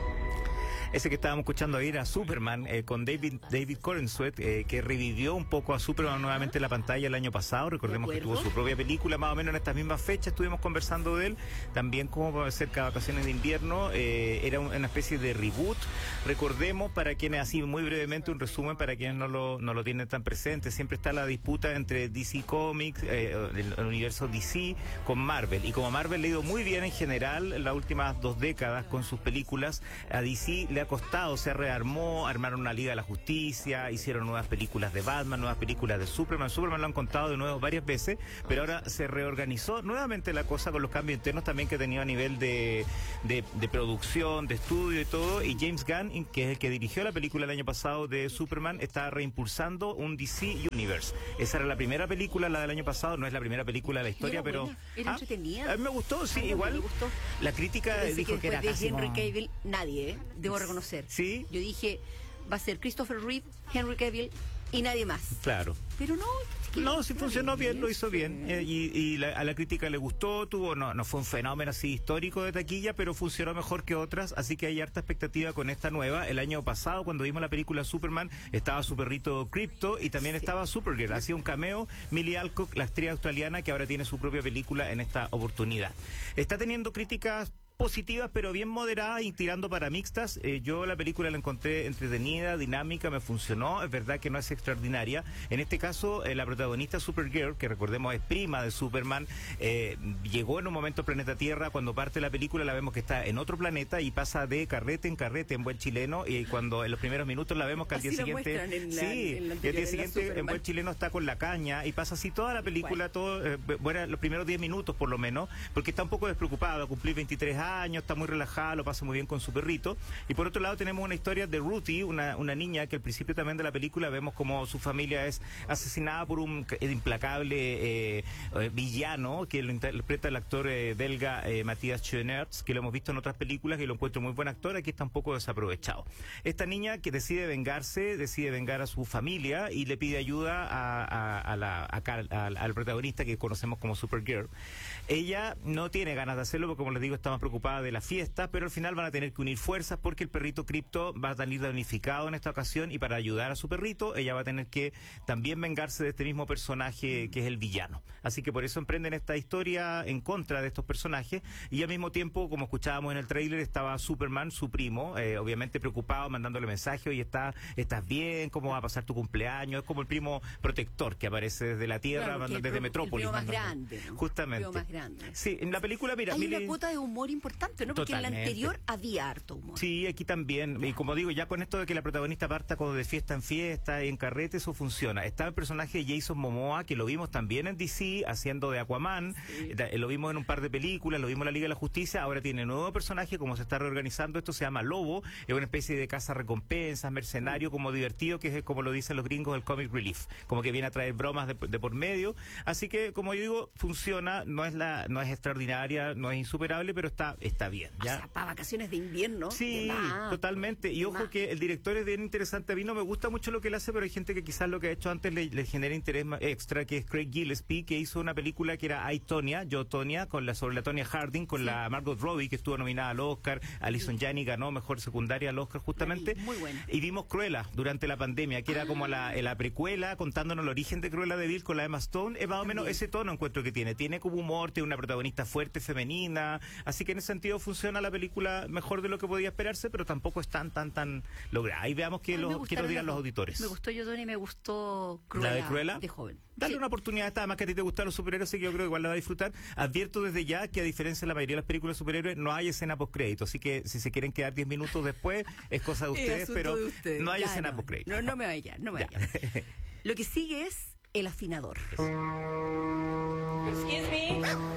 Speaker 7: Ese que estábamos escuchando ahí era Superman, eh, con David David Corenswet, eh, que revivió un poco a Superman nuevamente en la pantalla el año pasado. Recordemos que tuvo su propia película más o menos en estas mismas fechas, estuvimos conversando de él, también como cerca de vacaciones de invierno. Eh, era una especie de reboot. Recordemos, para quienes, así muy brevemente, un resumen para quienes no lo, no lo tienen tan presente, siempre está la disputa entre D C Comics, eh, el, el universo D C, con Marvel, y como Marvel le ha ido muy bien en general en las últimas dos décadas con sus películas, a D C le ha costado, se rearmó, armaron una Liga de la Justicia, hicieron nuevas películas de Batman, nuevas películas de Superman. Superman lo han contado de nuevo varias veces, pero ahora se reorganizó nuevamente la cosa con los cambios internos también que ha tenido a nivel de, de, de producción, de estudio y todo, y James Gunn, que es el que dirigió la película el año pasado de Superman, está reimpulsando un D C Universe. Esa era la primera película, la del año pasado, no es la primera película de la historia,
Speaker 10: Era
Speaker 7: pero...
Speaker 10: buena, era
Speaker 7: ¿Ah?
Speaker 10: entretenida.
Speaker 7: A mí me gustó, sí,
Speaker 10: Ay,
Speaker 7: igual.
Speaker 10: me gustó.
Speaker 7: La crítica
Speaker 10: Parece
Speaker 7: dijo que,
Speaker 10: que
Speaker 7: era
Speaker 10: después de
Speaker 7: casi
Speaker 10: Henry
Speaker 7: como-
Speaker 10: Cavill, nadie, ¿eh? Debo reconocer.
Speaker 7: Sí.
Speaker 10: Yo dije, va a ser Christopher Reeve, Henry Cavill y nadie más.
Speaker 7: Claro.
Speaker 10: Pero no,
Speaker 7: No, sí funcionó bien, lo hizo bien. Eh, y y la- a la crítica le gustó, tuvo, no, no fue un fenómeno así histórico de taquilla, pero funcionó mejor que otras, así que hay harta expectativa con esta nueva. El año pasado, cuando vimos la película Superman, estaba su perrito Crypto y también estaba Supergirl. Hacía un cameo Millie Alcock, la actriz australiana, que ahora tiene su propia película en esta oportunidad. Está teniendo críticas positivas, pero bien moderadas y tirando para mixtas. Eh, yo la película la encontré entretenida, dinámica, me funcionó. Es verdad que no es extraordinaria. En este caso, eh, la protagonista Supergirl, que recordemos es prima de Superman, eh, llegó en un momento al planeta Tierra. Cuando parte la película la vemos que está en otro planeta y pasa de carrete en carrete en buen chileno, y cuando en los primeros minutos la vemos que al
Speaker 10: Así
Speaker 7: día
Speaker 10: lo
Speaker 7: siguiente
Speaker 10: muestran en la-
Speaker 7: sí,
Speaker 10: en la
Speaker 7: y al
Speaker 10: anterior,
Speaker 7: día
Speaker 10: en la
Speaker 7: siguiente en
Speaker 10: Superman.
Speaker 7: buen chileno está con la caña y pasa así toda la película, todo eh, bueno, los primeros diez minutos por lo menos, porque está un poco despreocupado, va a cumplir veintitrés años, está muy relajada, lo pasa muy bien con su perrito. Y por otro lado tenemos una historia de Ruthie, una, una niña que al principio también de la película vemos como su familia es asesinada por un c- implacable eh, eh, villano que lo interpreta el actor eh, belga eh, Matthias Schoenaerts, que lo hemos visto en otras películas y lo encuentro muy buen actor. Aquí está un poco desaprovechado. Esta niña que decide vengarse, decide vengar a su familia y le pide ayuda a, a, a la, a Carl- al, al protagonista que conocemos como Supergirl. Ella no tiene ganas de hacerlo porque, como les digo, está más preocupada de la fiesta, pero al final van a tener que unir fuerzas porque el perrito Crypto va a salir damnificado en esta ocasión, y para ayudar a su perrito ella va a tener que también vengarse de este mismo personaje que es el villano. Así que por eso emprenden esta historia en contra de estos personajes, y al mismo tiempo, como escuchábamos en el tráiler, estaba Superman, su primo, eh, obviamente preocupado, mandándole mensajes: oye, está, ¿estás bien? ¿Cómo va a pasar tu cumpleaños? Es como el primo protector que aparece desde la Tierra,
Speaker 10: Claro,
Speaker 7: manda-
Speaker 10: que el
Speaker 7: desde
Speaker 10: pro-
Speaker 7: Metrópolis.
Speaker 10: el primo más
Speaker 7: mandando-
Speaker 10: grande, ¿no?
Speaker 7: Justamente.
Speaker 10: El primo más grande.
Speaker 7: Sí, en la película, mira,
Speaker 10: Hay
Speaker 7: Millie-
Speaker 10: una cuota de humor importante, ¿no? Porque en la
Speaker 7: Totalmente.
Speaker 10: anterior había harto humor.
Speaker 7: Sí, aquí también. Y como digo, ya con esto de que la protagonista parta como de fiesta en fiesta, en carrete, eso funciona. Está el personaje de Jason Momoa, que lo vimos también en D C, haciendo de Aquaman. Da- Lo vimos en un par de películas, lo vimos en la Liga de la Justicia. Ahora tiene nuevo personaje, como se está reorganizando. Esto se llama Lobo. Es una especie de caza recompensas, mercenario, como divertido, que es como lo dicen los gringos, el comic relief. Como que viene a traer bromas de, de por medio. Así que, como yo digo, funciona. No es la, no es extraordinaria, no es insuperable, pero está, está bien. ¿ya?
Speaker 10: O sea, para vacaciones de invierno.
Speaker 7: Sí,
Speaker 10: de más.
Speaker 7: totalmente. Y
Speaker 10: de
Speaker 7: ojo
Speaker 10: más.
Speaker 7: que el director es bien interesante. A mí no me gusta mucho lo que él hace, pero hay gente que quizás lo que ha hecho antes le, le genera interés ma- extra, que es Craig Gillespie, que hizo una película que era I, Tonya, Yo, Tonya, con la, sobre la Tonya Harding, con la Margot Robbie, que estuvo nominada al Oscar. Alison Janney ganó mejor secundaria al Oscar, justamente.
Speaker 10: Muy buena.
Speaker 7: Y vimos Cruella durante la pandemia, que era como la, la precuela, contándonos el origen de Cruella de Vil con la Emma Stone. Es más o menos ese tono encuentro que tiene. Tiene como humor, tiene una protagonista fuerte, femenina. Así que en ese sentido funciona la película mejor de lo que podía esperarse, pero tampoco es tan, tan, tan lograda. Ahí veamos que,
Speaker 10: A mí me
Speaker 7: lo, que
Speaker 10: gustaron
Speaker 7: nos digan
Speaker 10: las
Speaker 7: los
Speaker 10: dos.
Speaker 7: auditores.
Speaker 10: Me gustó Yo, Tony, y me gustó Cruella.
Speaker 7: ¿La de Cruella?
Speaker 10: De joven.
Speaker 7: Dale una oportunidad, está más que a ti te gustan los superhéroes, así que yo creo que igual la va a disfrutar. Advierto desde ya que, a diferencia de la mayoría de las películas de superhéroes, no hay escena postcrédito, así que si se quieren quedar diez minutos después, es cosa de
Speaker 10: Es
Speaker 7: ustedes,
Speaker 10: asunto
Speaker 7: pero
Speaker 10: de ustedes.
Speaker 7: no hay
Speaker 10: Ya,
Speaker 7: escena
Speaker 10: no,
Speaker 7: postcrédito.
Speaker 10: No, no me vaya, no me vaya. Lo que sigue es El Afinador.
Speaker 15: Excuse me.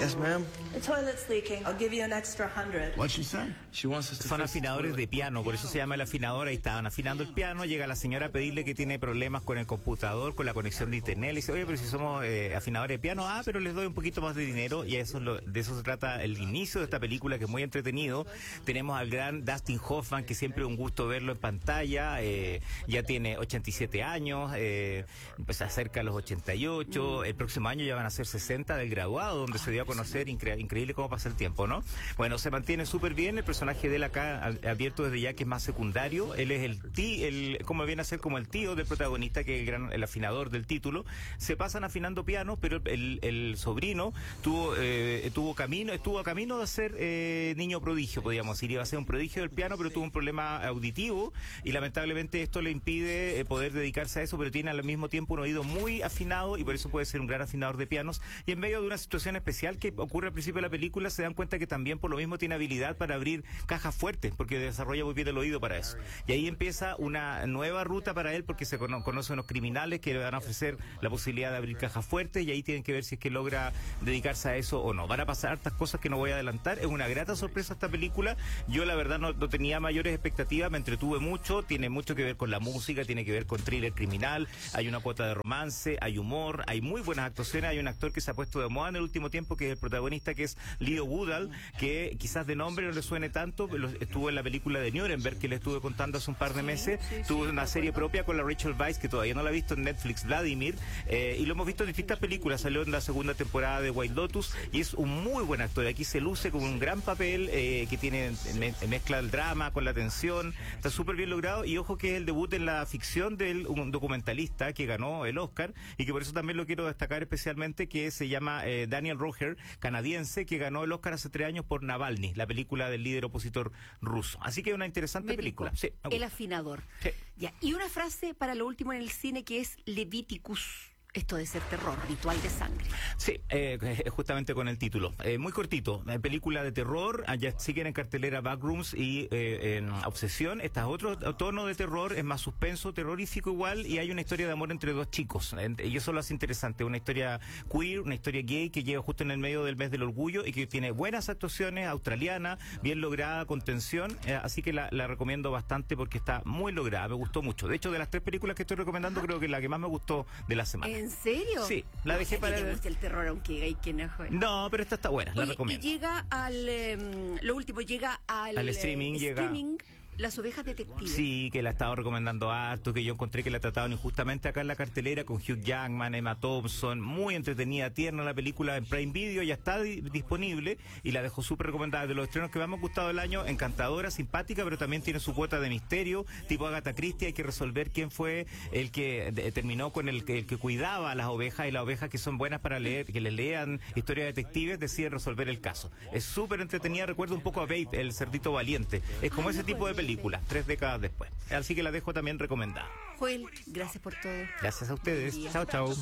Speaker 1: Yes, ma'am. The toilet's leaking. I'll give you an extra hundred.
Speaker 7: What'd she say? She wants us to Son afinadores de piano, por eso se llama el afinador. Ahí estaban afinando el piano, llega la señora a pedirle que tiene problemas con el computador, con la conexión de internet. Le dice, oye, pero si somos eh, afinadores de piano, ah, pero les doy un poquito más de dinero. Y eso es lo, de eso se trata el inicio de esta película, que es muy entretenido. Tenemos al gran Dustin Hoffman, que siempre es un gusto verlo en pantalla. Eh, ya tiene ochenta y siete años, eh, pues se acerca a los ochenta y ocho. El próximo año ya van a ser sesenta del graduado, donde se dio a conocer. Incre increíble cómo pasa el tiempo, ¿no? Bueno, se mantiene súper bien. El personaje de él acá, abierto desde ya, que es más secundario. Él es el tío, el, como viene a ser como el tío del protagonista, que es el gran, el afinador del título. Se pasan afinando pianos, pero el, el sobrino tuvo, eh, tuvo camino, estuvo a camino de ser eh, niño prodigio, podríamos decir. Iba a ser un prodigio del piano, pero tuvo un problema auditivo y lamentablemente esto le impide eh, poder dedicarse a eso, pero tiene al mismo tiempo un oído muy afinado y por eso puede ser un gran afinador de pianos. Y en medio de una situación especial que ocurre al principio de la película, se dan cuenta que también por lo mismo tiene habilidad para abrir cajas fuertes, porque desarrolla muy bien el oído para eso. Y ahí empieza una nueva ruta para él, porque se cono conoce a unos criminales que le van a ofrecer la posibilidad de abrir cajas fuertes, y ahí tienen que ver si es que logra dedicarse a eso o no. Van a pasar hartas cosas que no voy a adelantar. Es una grata sorpresa esta película. Yo la verdad no, no tenía mayores expectativas, me entretuve mucho. Tiene mucho que ver con la música, tiene que ver con thriller criminal, hay una cuota de romance, hay humor, hay muy buenas actuaciones. Hay un actor que se ha puesto de moda en el último tiempo, que es el protagonista, que es Leo Woodall, que quizás de nombre no le suene tanto, pero estuvo en la película de Nuremberg, que le estuve contando hace un par de meses. Sí, sí, tuvo una serie propia con la Rachel Weisz, que todavía no la he visto en Netflix, Vladimir, eh, y lo hemos visto en distintas películas. Salió en la segunda temporada de White Lotus y es un muy buen actor. Aquí se luce con un gran papel, eh, que tiene me, mezcla el drama con la tensión, está súper bien logrado. Y ojo que es el debut en la ficción de un documentalista que ganó el Oscar, y que por eso también lo quiero destacar especialmente, que se llama eh, Daniel Roher, canadiense, que ganó el Oscar hace tres años por Navalny, la película del líder opositor ruso. Así que es una interesante
Speaker 10: Médico,
Speaker 7: película. Sí,
Speaker 10: el afinador.
Speaker 7: Sí.
Speaker 10: Ya. Y una frase para lo último en el cine, que es Leviticus. Esto de ser terror, ritual de sangre.
Speaker 7: Sí, eh, justamente con el título. Eh, muy cortito, eh, película de terror. Allá siguen en cartelera Backrooms y eh, en Obsesión. Este es otro tono de terror, es más suspenso, terrorífico igual, y hay una historia de amor entre dos chicos. Eh, y eso lo hace interesante. Una historia queer, una historia gay, que llega justo en el medio del mes del orgullo y que tiene buenas actuaciones, australiana, bien lograda, con tensión. Eh, así que la, la recomiendo bastante porque está muy lograda, me gustó mucho. De hecho, de las tres películas que estoy recomendando, Ajá. creo que la que más me gustó de la semana.
Speaker 10: ¿En serio?
Speaker 7: Sí, la dejé
Speaker 10: no,
Speaker 7: para...
Speaker 10: ¿Te gusta el terror aunque hay que no juegue?
Speaker 7: No, pero esta está buena,
Speaker 10: Oye,
Speaker 7: la recomiendo.
Speaker 10: Y llega al... Eh, lo último, llega al...
Speaker 7: Al streaming,
Speaker 10: eh,
Speaker 7: llega...
Speaker 10: streaming, Las Ovejas Detectives.
Speaker 7: Sí, que la he estado recomendando harto, que yo encontré que la trataban injustamente acá en la cartelera, con Hugh Jackman, Emma Thompson, muy entretenida, tierna la película. En Prime Video ya está di disponible y la dejo súper recomendada. De los estrenos que más me han gustado del año, encantadora, simpática, pero también tiene su cuota de misterio, tipo Agatha Christie. Hay que resolver quién fue el que de, terminó con el que, el que cuidaba a las ovejas, y las ovejas que son buenas para leer, que le lean historias detectives, deciden resolver el caso. Es súper entretenida, recuerda un poco a Babe, el cerdito valiente. Es como ese tipo de película, tres décadas después. Así que la dejo también recomendada.
Speaker 10: Joel, gracias por todo.
Speaker 7: Gracias a ustedes. Chao, chao.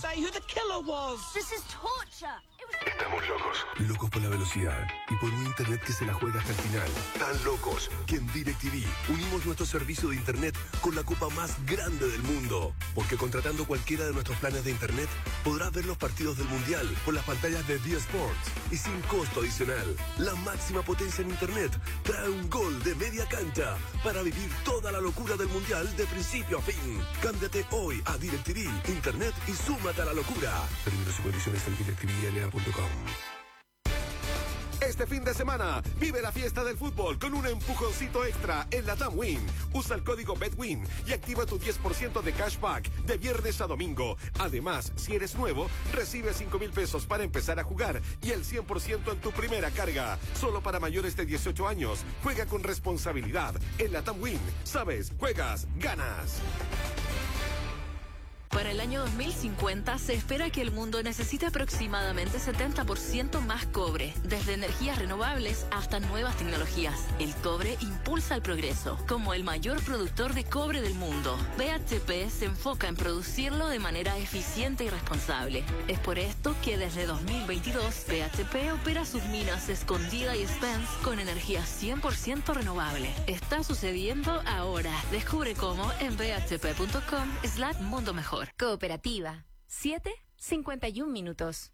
Speaker 28: Estamos locos. Locos por la velocidad y por un internet que se la juega hasta el final. Tan locos que en DirecTV unimos nuestro servicio de internet con la copa más grande del mundo. Porque contratando cualquiera de nuestros planes de internet, podrás ver los partidos del Mundial por las pantallas de D Sports y sin costo adicional. La máxima potencia en internet trae un gol de media cancha para vivir toda la locura del Mundial de principio a fin. Cámbiate hoy a DirecTV Internet y súmate a la locura. Términos y condiciones en directivl punto com.
Speaker 14: Este fin de semana, vive la fiesta del fútbol con un empujoncito extra en la TAMWIN. Usa el código BETWIN y activa tu diez por ciento de cashback de viernes a domingo. Además, si eres nuevo, recibe cinco mil pesos para empezar a jugar y el cien por ciento en tu primera carga. Solo para mayores de dieciocho años. Juega con responsabilidad. En la TAMWIN, sabes, juegas, ganas.
Speaker 21: Para el año dos mil cincuenta se espera que el mundo necesite aproximadamente setenta por ciento más cobre, desde energías renovables hasta nuevas tecnologías. El cobre impulsa el progreso. Como el mayor productor de cobre del mundo, B H P se enfoca en producirlo de manera eficiente y responsable. Es por esto que desde dos mil veintidós B H P opera sus minas Escondida y Spence con energía cien por ciento renovable. Está sucediendo ahora. Descubre cómo en b h p punto com slash mundo mejor.
Speaker 25: Cooperativa. siete cincuenta y un minutos.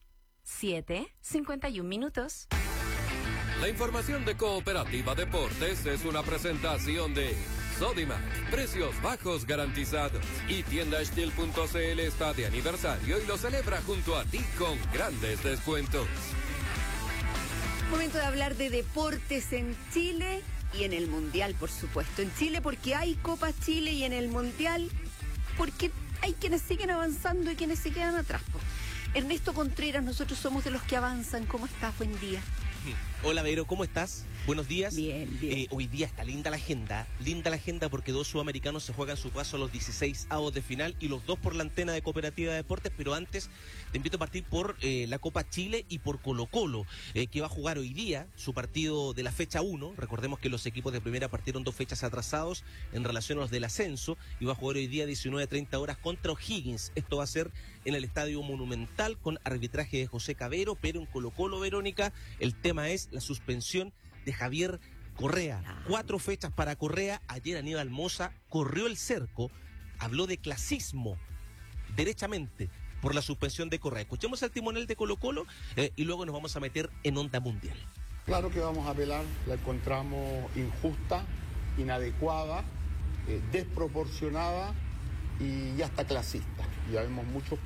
Speaker 21: siete, cincuenta y un minutos.
Speaker 8: La información de Cooperativa Deportes es una presentación de Sodimac, precios bajos garantizados. Y tienda Estil punto c l está de aniversario y lo celebra junto a ti con grandes descuentos.
Speaker 10: Momento de hablar de deportes en Chile y en el Mundial, por supuesto. En Chile porque hay Copa Chile y en el Mundial porque hay quienes siguen avanzando y quienes se quedan atrás. Ernesto Contreras, nosotros somos de los que avanzan. ¿Cómo estás? Buen día.
Speaker 3: Hola, Vero, ¿cómo estás? Buenos días.
Speaker 10: Bien, bien.
Speaker 3: Eh, hoy día está linda la agenda, linda la agenda porque dos sudamericanos se juegan su paso a los dieciséis avos de final y los dos por la antena de Cooperativa de Deportes, pero antes te invito a partir por eh, la Copa Chile y por Colo Colo, eh, que va a jugar hoy día su partido de la fecha uno. Recordemos que los equipos de primera partieron dos fechas atrasados en relación a los del ascenso y va a jugar hoy día diecinueve treinta horas contra O'Higgins. Esto va a ser en el Estadio Monumental con arbitraje de José Cabero, pero en Colo Colo, Verónica, el tema es la suspensión de Javier Correa. Cuatro fechas para Correa. Ayer Aníbal Mosa corrió el cerco, habló de clasismo, derechamente, por la suspensión de Correa. Escuchemos al timonel de Colo Colo eh, y luego nos vamos a meter en onda mundial.
Speaker 4: Claro que vamos a apelar, la encontramos injusta, inadecuada, eh, desproporcionada y hasta clasista. Ya vemos muchos